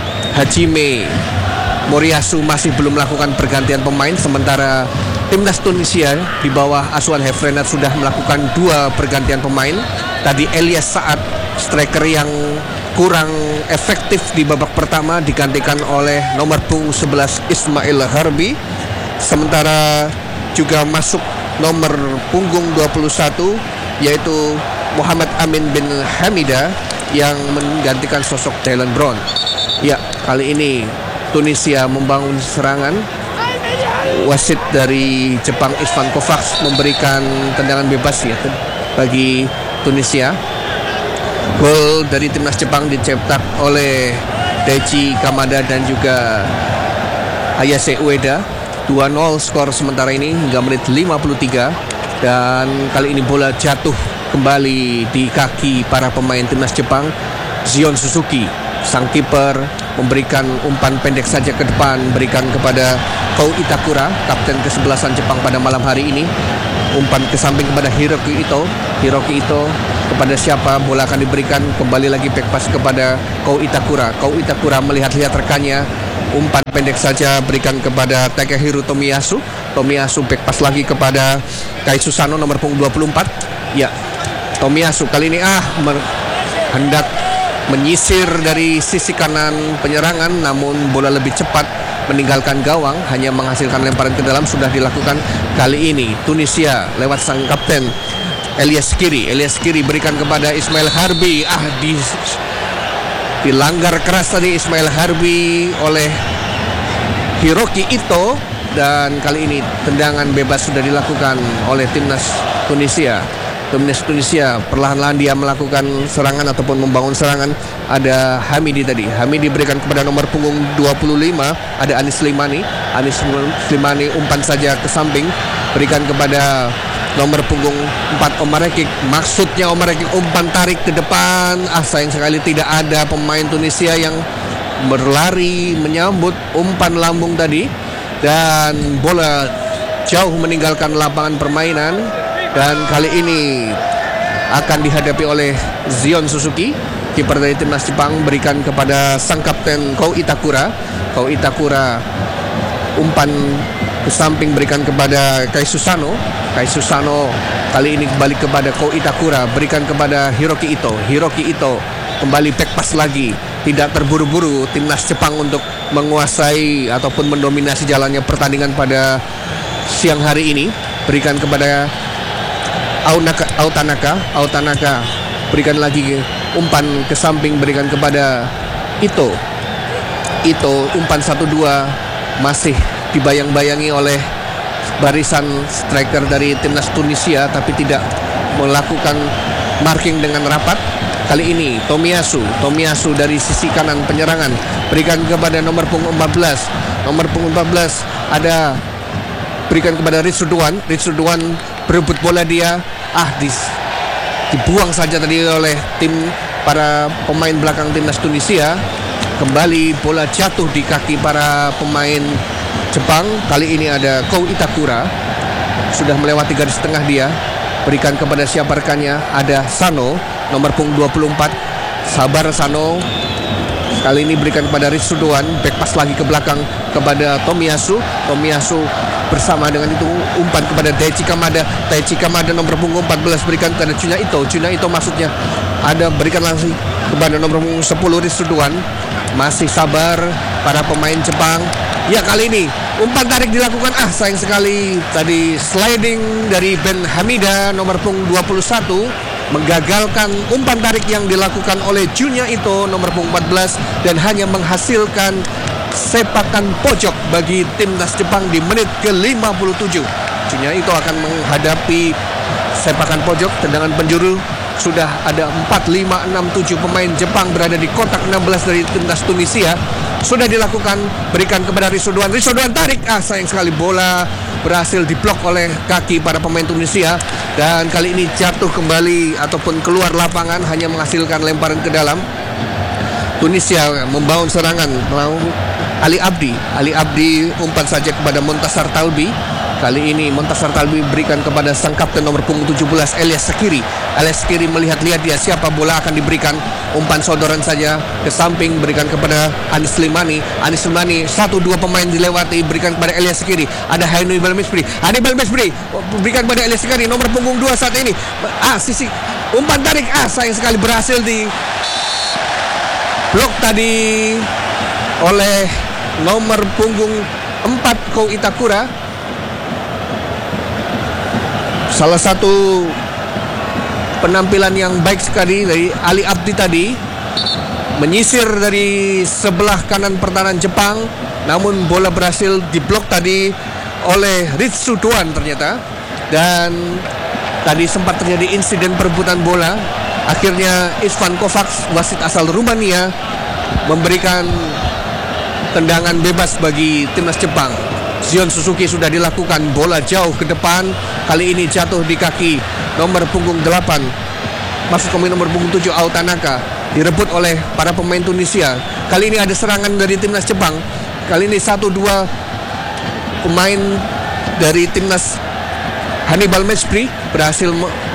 Hajime Moriyasu masih belum melakukan pergantian pemain, sementara timnas Tunisia di bawah asuhan Hefrenat sudah melakukan 2 pergantian pemain. Tadi Elias Saad, striker yang kurang efektif di babak pertama, digantikan oleh nomor punggung 11 Ismail Harbi. Sementara juga masuk nomor punggung 21 yaitu Muhammad Amin bin Hamida yang menggantikan sosok Dylan Brown. Ya, kali ini Tunisia membangun serangan wasit dari Jepang Isvan Kovacs memberikan tendangan bebas ya bagi Tunisia. Gol dari timnas Jepang dicetak oleh Daichi Kamada dan juga Ayase Ueda. 2-0 skor sementara ini hingga menit 53. Dan kali ini bola jatuh kembali di kaki para pemain timnas Jepang. Zion Suzuki, sang kiper, memberikan umpan pendek saja ke depan, berikan kepada Kou Itakura, kapten ke-11 Jepang pada malam hari ini. Umpan ke samping kepada Hiroki Ito. Hiroki Ito kepada siapa bola akan diberikan, kembali lagi back pass kepada Kou Itakura. Kou Itakura melihat-lihat rekannya, umpan pendek saja berikan kepada Takehiro Tomiyasu. Tomiyasu back pass lagi kepada Kai Susano nomor punggung 24. Ya, Tomiyasu kali ini hendak menyisir dari sisi kanan penyerangan, namun bola lebih cepat meninggalkan gawang, hanya menghasilkan lemparan ke dalam. Sudah dilakukan kali ini Tunisia lewat sang kapten Elias Kiri. Elias Kiri berikan kepada Ismail Harbi. Dilanggar keras tadi Ismail Harbi oleh Hiroki Ito. Dan kali ini tendangan bebas sudah dilakukan oleh timnas Tunisia. Timnas Tunisia perlahan-lahan dia melakukan serangan ataupun membangun serangan. Ada Hamidi tadi. Hamidi berikan kepada nomor punggung 25. Ada Anis Slimani. Anis Slimani umpan saja ke samping, berikan kepada nomor punggung 4 Omar Rekik. Maksudnya Omar Rekik umpan tarik ke depan. Sayang sekali tidak ada pemain Tunisia yang berlari menyambut umpan lambung tadi. Dan bola jauh meninggalkan lapangan permainan. Dan kali ini akan dihadapi oleh Zion Suzuki, kiper dari timnas Jepang, berikan kepada sang kapten Kou Itakura. Kou Itakura umpan ke samping berikan kepada Kai Susano. Kai Susano kali ini kembali kepada Kou Itakura, berikan kepada Hiroki Ito. Hiroki Ito kembali back pass lagi. Tidak terburu-buru timnas Jepang untuk menguasai ataupun mendominasi jalannya pertandingan pada siang hari ini. Berikan kepada Autanaka berikan lagi umpan ke samping, berikan kepada Ito. Umpan 1-2 masih dibayang-bayangi oleh barisan striker dari timnas Tunisia, tapi tidak melakukan marking dengan rapat. Kali ini Tomiyasu dari sisi kanan penyerangan, berikan kepada nomor punggung 14. Nomor punggung 14 ada berikan kepada Ritsuduan. Ritsuduan berebut bola dia. Dibuang saja tadi oleh tim para pemain belakang timnas Tunisia. Kembali bola jatuh di kaki para pemain Jepang. Kali ini ada Kou Itakura, sudah melewati garis tengah dia. Berikan kepada siapa rekannya, ada Sano nomor punggung 24. Sabar Sano. Kali ini berikan kepada Ritsuduan, back pass lagi ke belakang kepada Tomiyasu. Tomiyasu bersama dengan itu umpan kepada Daichi Kamada. Daichi Kamada nomor punggung 14 berikan kepada Junya Ito. Junya Ito maksudnya ada berikan langsung kepada nomor punggung 10 Ritsuduan. Masih sabar para pemain Jepang. Ya, kali ini umpan tarik dilakukan. Sayang sekali tadi sliding dari Ben Hamida nomor punggung 21 menggagalkan umpan tarik yang dilakukan oleh Junya Ito nomor punggung 14 dan hanya menghasilkan sepakan pojok bagi timnas Jepang di menit ke-57. Junya Ito akan menghadapi sepakan pojok, tendangan penjuru. Sudah ada 4, 5, 6, 7 pemain Jepang berada di kotak 16 dari timnas Tunisia. Sudah dilakukan, berikan kepada Ritsuduan. Ritsuduan tarik, sayang sekali bola berhasil diblok oleh kaki para pemain Tunisia. Dan kali ini jatuh kembali ataupun keluar lapangan, hanya menghasilkan lemparan ke dalam. Tunisia membangun serangan melalui Ali Abdi umpan saja kepada Montasar Talbi. Kali ini Montasar Talbi berikan kepada sang kapten nomor punggung 17 Elias Sakiri. Elias Sakiri melihat-lihat dia siapa bola akan diberikan. Umpan sodoran saja ke samping, berikan kepada Anis Slimani. Anis Slimani 1-2 pemain dilewati, berikan kepada Elias Sakiri. Ada Hannibal Mesbri berikan kepada Elias Sakiri nomor punggung 2 saat ini. Sisi umpan tarik, sayang sekali berhasil di blok tadi oleh nomor punggung 4 Kou Itakura. Salah satu penampilan yang baik sekali dari Ali Abdi tadi, menyisir dari sebelah kanan pertahanan Jepang, namun bola berhasil diblok tadi oleh Ritsu Doan ternyata. Dan tadi sempat terjadi insiden perebutan bola. Akhirnya Istvan Kovacs, wasit asal Rumania, memberikan tendangan bebas bagi timnas Jepang. Zion Suzuki sudah dilakukan, bola jauh ke depan. Kali ini jatuh di kaki nomor punggung 8, masuk ke nomor punggung 7 Ao Tanaka. Direbut oleh para pemain Tunisia. Kali ini ada serangan dari timnas Jepang. Kali ini 1-2 pemain dari timnas Hannibal Mejbri berhasil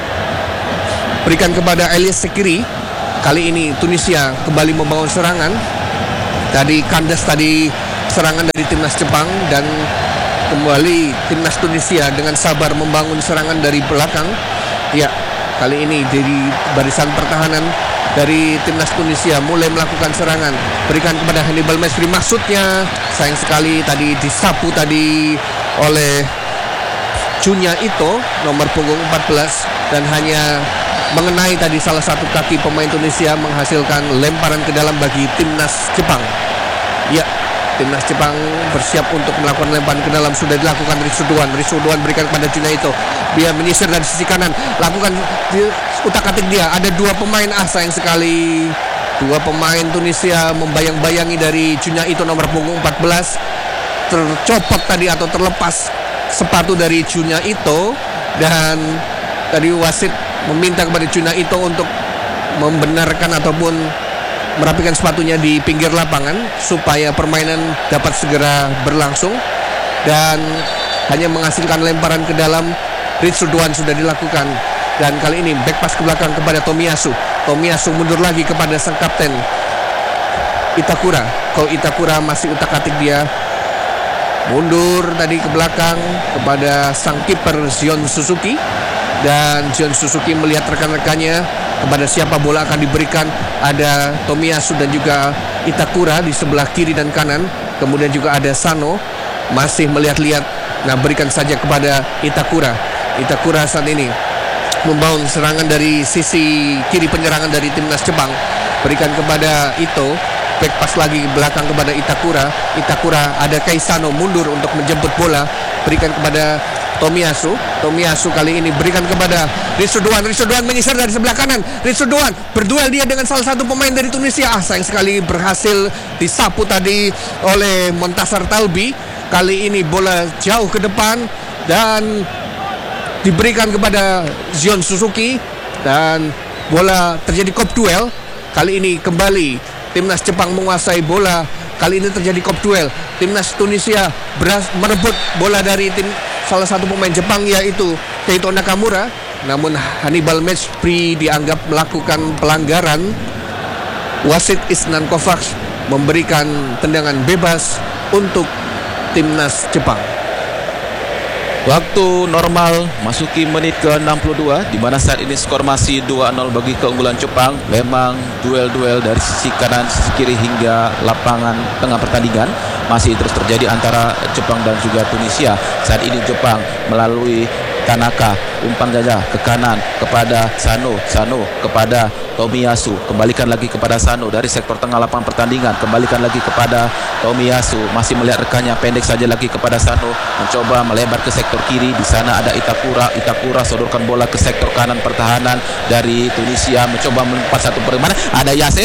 berikan kepada Elias Sekiri. Kali ini Tunisia kembali membangun serangan. Tadi kandas tadi serangan dari timnas Jepang, dan kembali timnas Tunisia dengan sabar membangun serangan dari belakang. Ya, kali ini dari barisan pertahanan dari timnas Tunisia mulai melakukan serangan, berikan kepada Hannibal Mejbri. Maksudnya sayang sekali tadi disapu tadi oleh Junya Ito nomor punggung 14, dan hanya mengenai tadi salah satu kaki pemain Tunisia, menghasilkan lemparan ke dalam bagi timnas Jepang. Ya, timnas Jepang bersiap untuk melakukan lemparan ke dalam. Sudah dilakukan Ritsu Doan berikan kepada Junya Ito. Dia menyisir dari sisi kanan, lakukan utak-atik dia. Ada dua pemain, sayang sekali. Dua pemain Tunisia membayang-bayangi dari Junya Ito nomor punggung 14. Tercopot tadi atau terlepas sepatu dari Junya Ito, dan tadi wasit meminta kepada Junya Ito untuk membenarkan ataupun merapikan sepatunya di pinggir lapangan supaya permainan dapat segera berlangsung, dan hanya menghasilkan lemparan ke dalam. Ritsu Doan sudah dilakukan, dan kali ini back pass ke belakang kepada Tomiyasu. Tomiyasu mundur lagi kepada sang kapten Itakura. Ko Itakura masih utak-atik dia, mundur tadi ke belakang kepada sang kiper Zion Suzuki, dan Zion Suzuki melihat rekan-rekannya kepada siapa bola akan diberikan. Ada Tomiyasu dan juga Itakura di sebelah kiri dan kanan, kemudian juga ada Sano masih melihat-lihat. Nah, berikan saja kepada Itakura. Itakura saat ini membangun serangan dari sisi kiri penyerangan dari timnas Jepang, berikan kepada Ito. Back pass lagi belakang kepada Itakura. Itakura, ada Kaisano mundur untuk menjemput bola, berikan kepada Tomiyasu. Tomiyasu kali ini berikan kepada Ritsu Doan. Ritsu Doan menyisir dari sebelah kanan. Ritsu Doan berduel dia dengan salah satu pemain dari Tunisia. Sayang sekali berhasil disapu tadi oleh Montasar Talbi. Kali ini bola jauh ke depan dan diberikan kepada Zion Suzuki, dan bola terjadi kop duel. Kali ini kembali timnas Jepang menguasai bola. Kali ini terjadi kop duel. Timnas Tunisia merebut bola dari tim salah satu pemain Jepang, yaitu Keito Nakamura. Namun Hannibal Mejbri dianggap melakukan pelanggaran. Wasit Istvan Kovacs memberikan tendangan bebas untuk timnas Jepang. Waktu normal masuki menit ke-62, di mana saat ini skor masih 2-0 bagi keunggulan Jepang. Memang duel-duel dari sisi kanan, sisi kiri hingga lapangan tengah pertandingan masih terus terjadi antara Jepang dan juga Tunisia. Saat ini Jepang melalui Tanaka, umpan saja ke kanan kepada Sano kepada Tomiyasu, kembalikan lagi kepada Sano dari sektor tengah lapangan pertandingan, kembalikan lagi kepada Tomiyasu, masih melihat rekannya, pendek saja lagi kepada Sano, mencoba melebar ke sektor kiri. Di sana ada Itakura sodorkan bola ke sektor kanan pertahanan dari Tunisia, mencoba melompat satu permainan, ada Yase.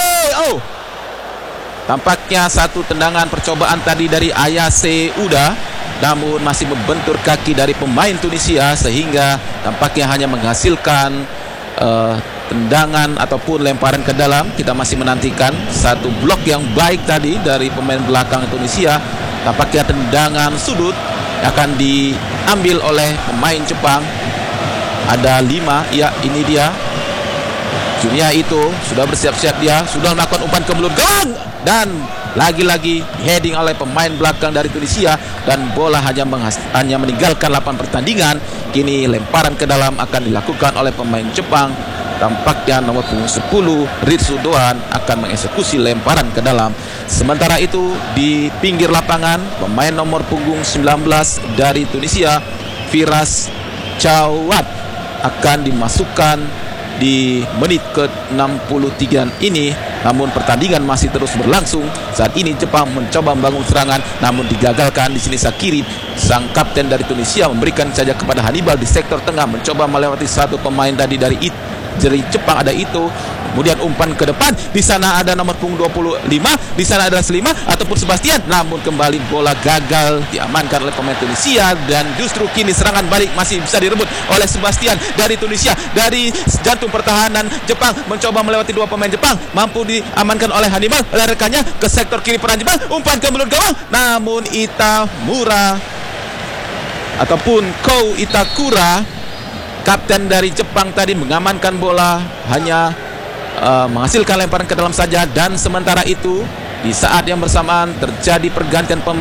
Tampaknya satu tendangan percobaan tadi dari Ayase Uda, namun masih membentur kaki dari pemain Tunisia, sehingga tampaknya hanya menghasilkan tendangan ataupun lemparan ke dalam. Kita masih menantikan satu blok yang baik tadi dari pemain belakang Tunisia. Tampaknya tendangan sudut akan diambil oleh pemain Jepang. Ada 5, ya ini dia. Junya itu sudah bersiap-siap, dia sudah melakukan umpan ke mulut gawang, dan lagi-lagi heading oleh pemain belakang dari Tunisia, dan bola hanya meninggalkan lapangan pertandingan. Kini lemparan ke dalam akan dilakukan oleh pemain Jepang. Tampaknya nomor punggung 10 Ritsu Doan akan mengeksekusi lemparan ke dalam. Sementara itu di pinggir lapangan, pemain nomor punggung 19 dari Tunisia, Firas Chawat, akan dimasukkan di menit ke-63 ini namun pertandingan masih terus berlangsung. Saat ini Jepang mencoba membangun serangan, namun digagalkan. Di sini Shaqiri, sang kapten dari Tunisia, memberikan saja kepada Hannibal di sektor tengah, mencoba melewati satu pemain tadi dari Jepang, ada itu. Kemudian umpan ke depan, di sana ada nomor punggung 25, di sana ada Slima ataupun Sebastian, namun kembali bola gagal diamankan oleh pemain Tunisia, dan justru kini serangan balik masih bisa direbut oleh Sebastian dari Tunisia. Dari jantung pertahanan Jepang mencoba melewati dua pemain Jepang, mampu diamankan oleh Hannibal, oleh rekannya ke sektor kiri peran Jepang, umpan ke mulut gawang, namun Itamura ataupun Kou Itakura, kapten dari Jepang tadi, mengamankan bola, hanya menghasilkan lemparan ke dalam saja. Dan sementara itu di saat yang bersamaan terjadi pergantian pemain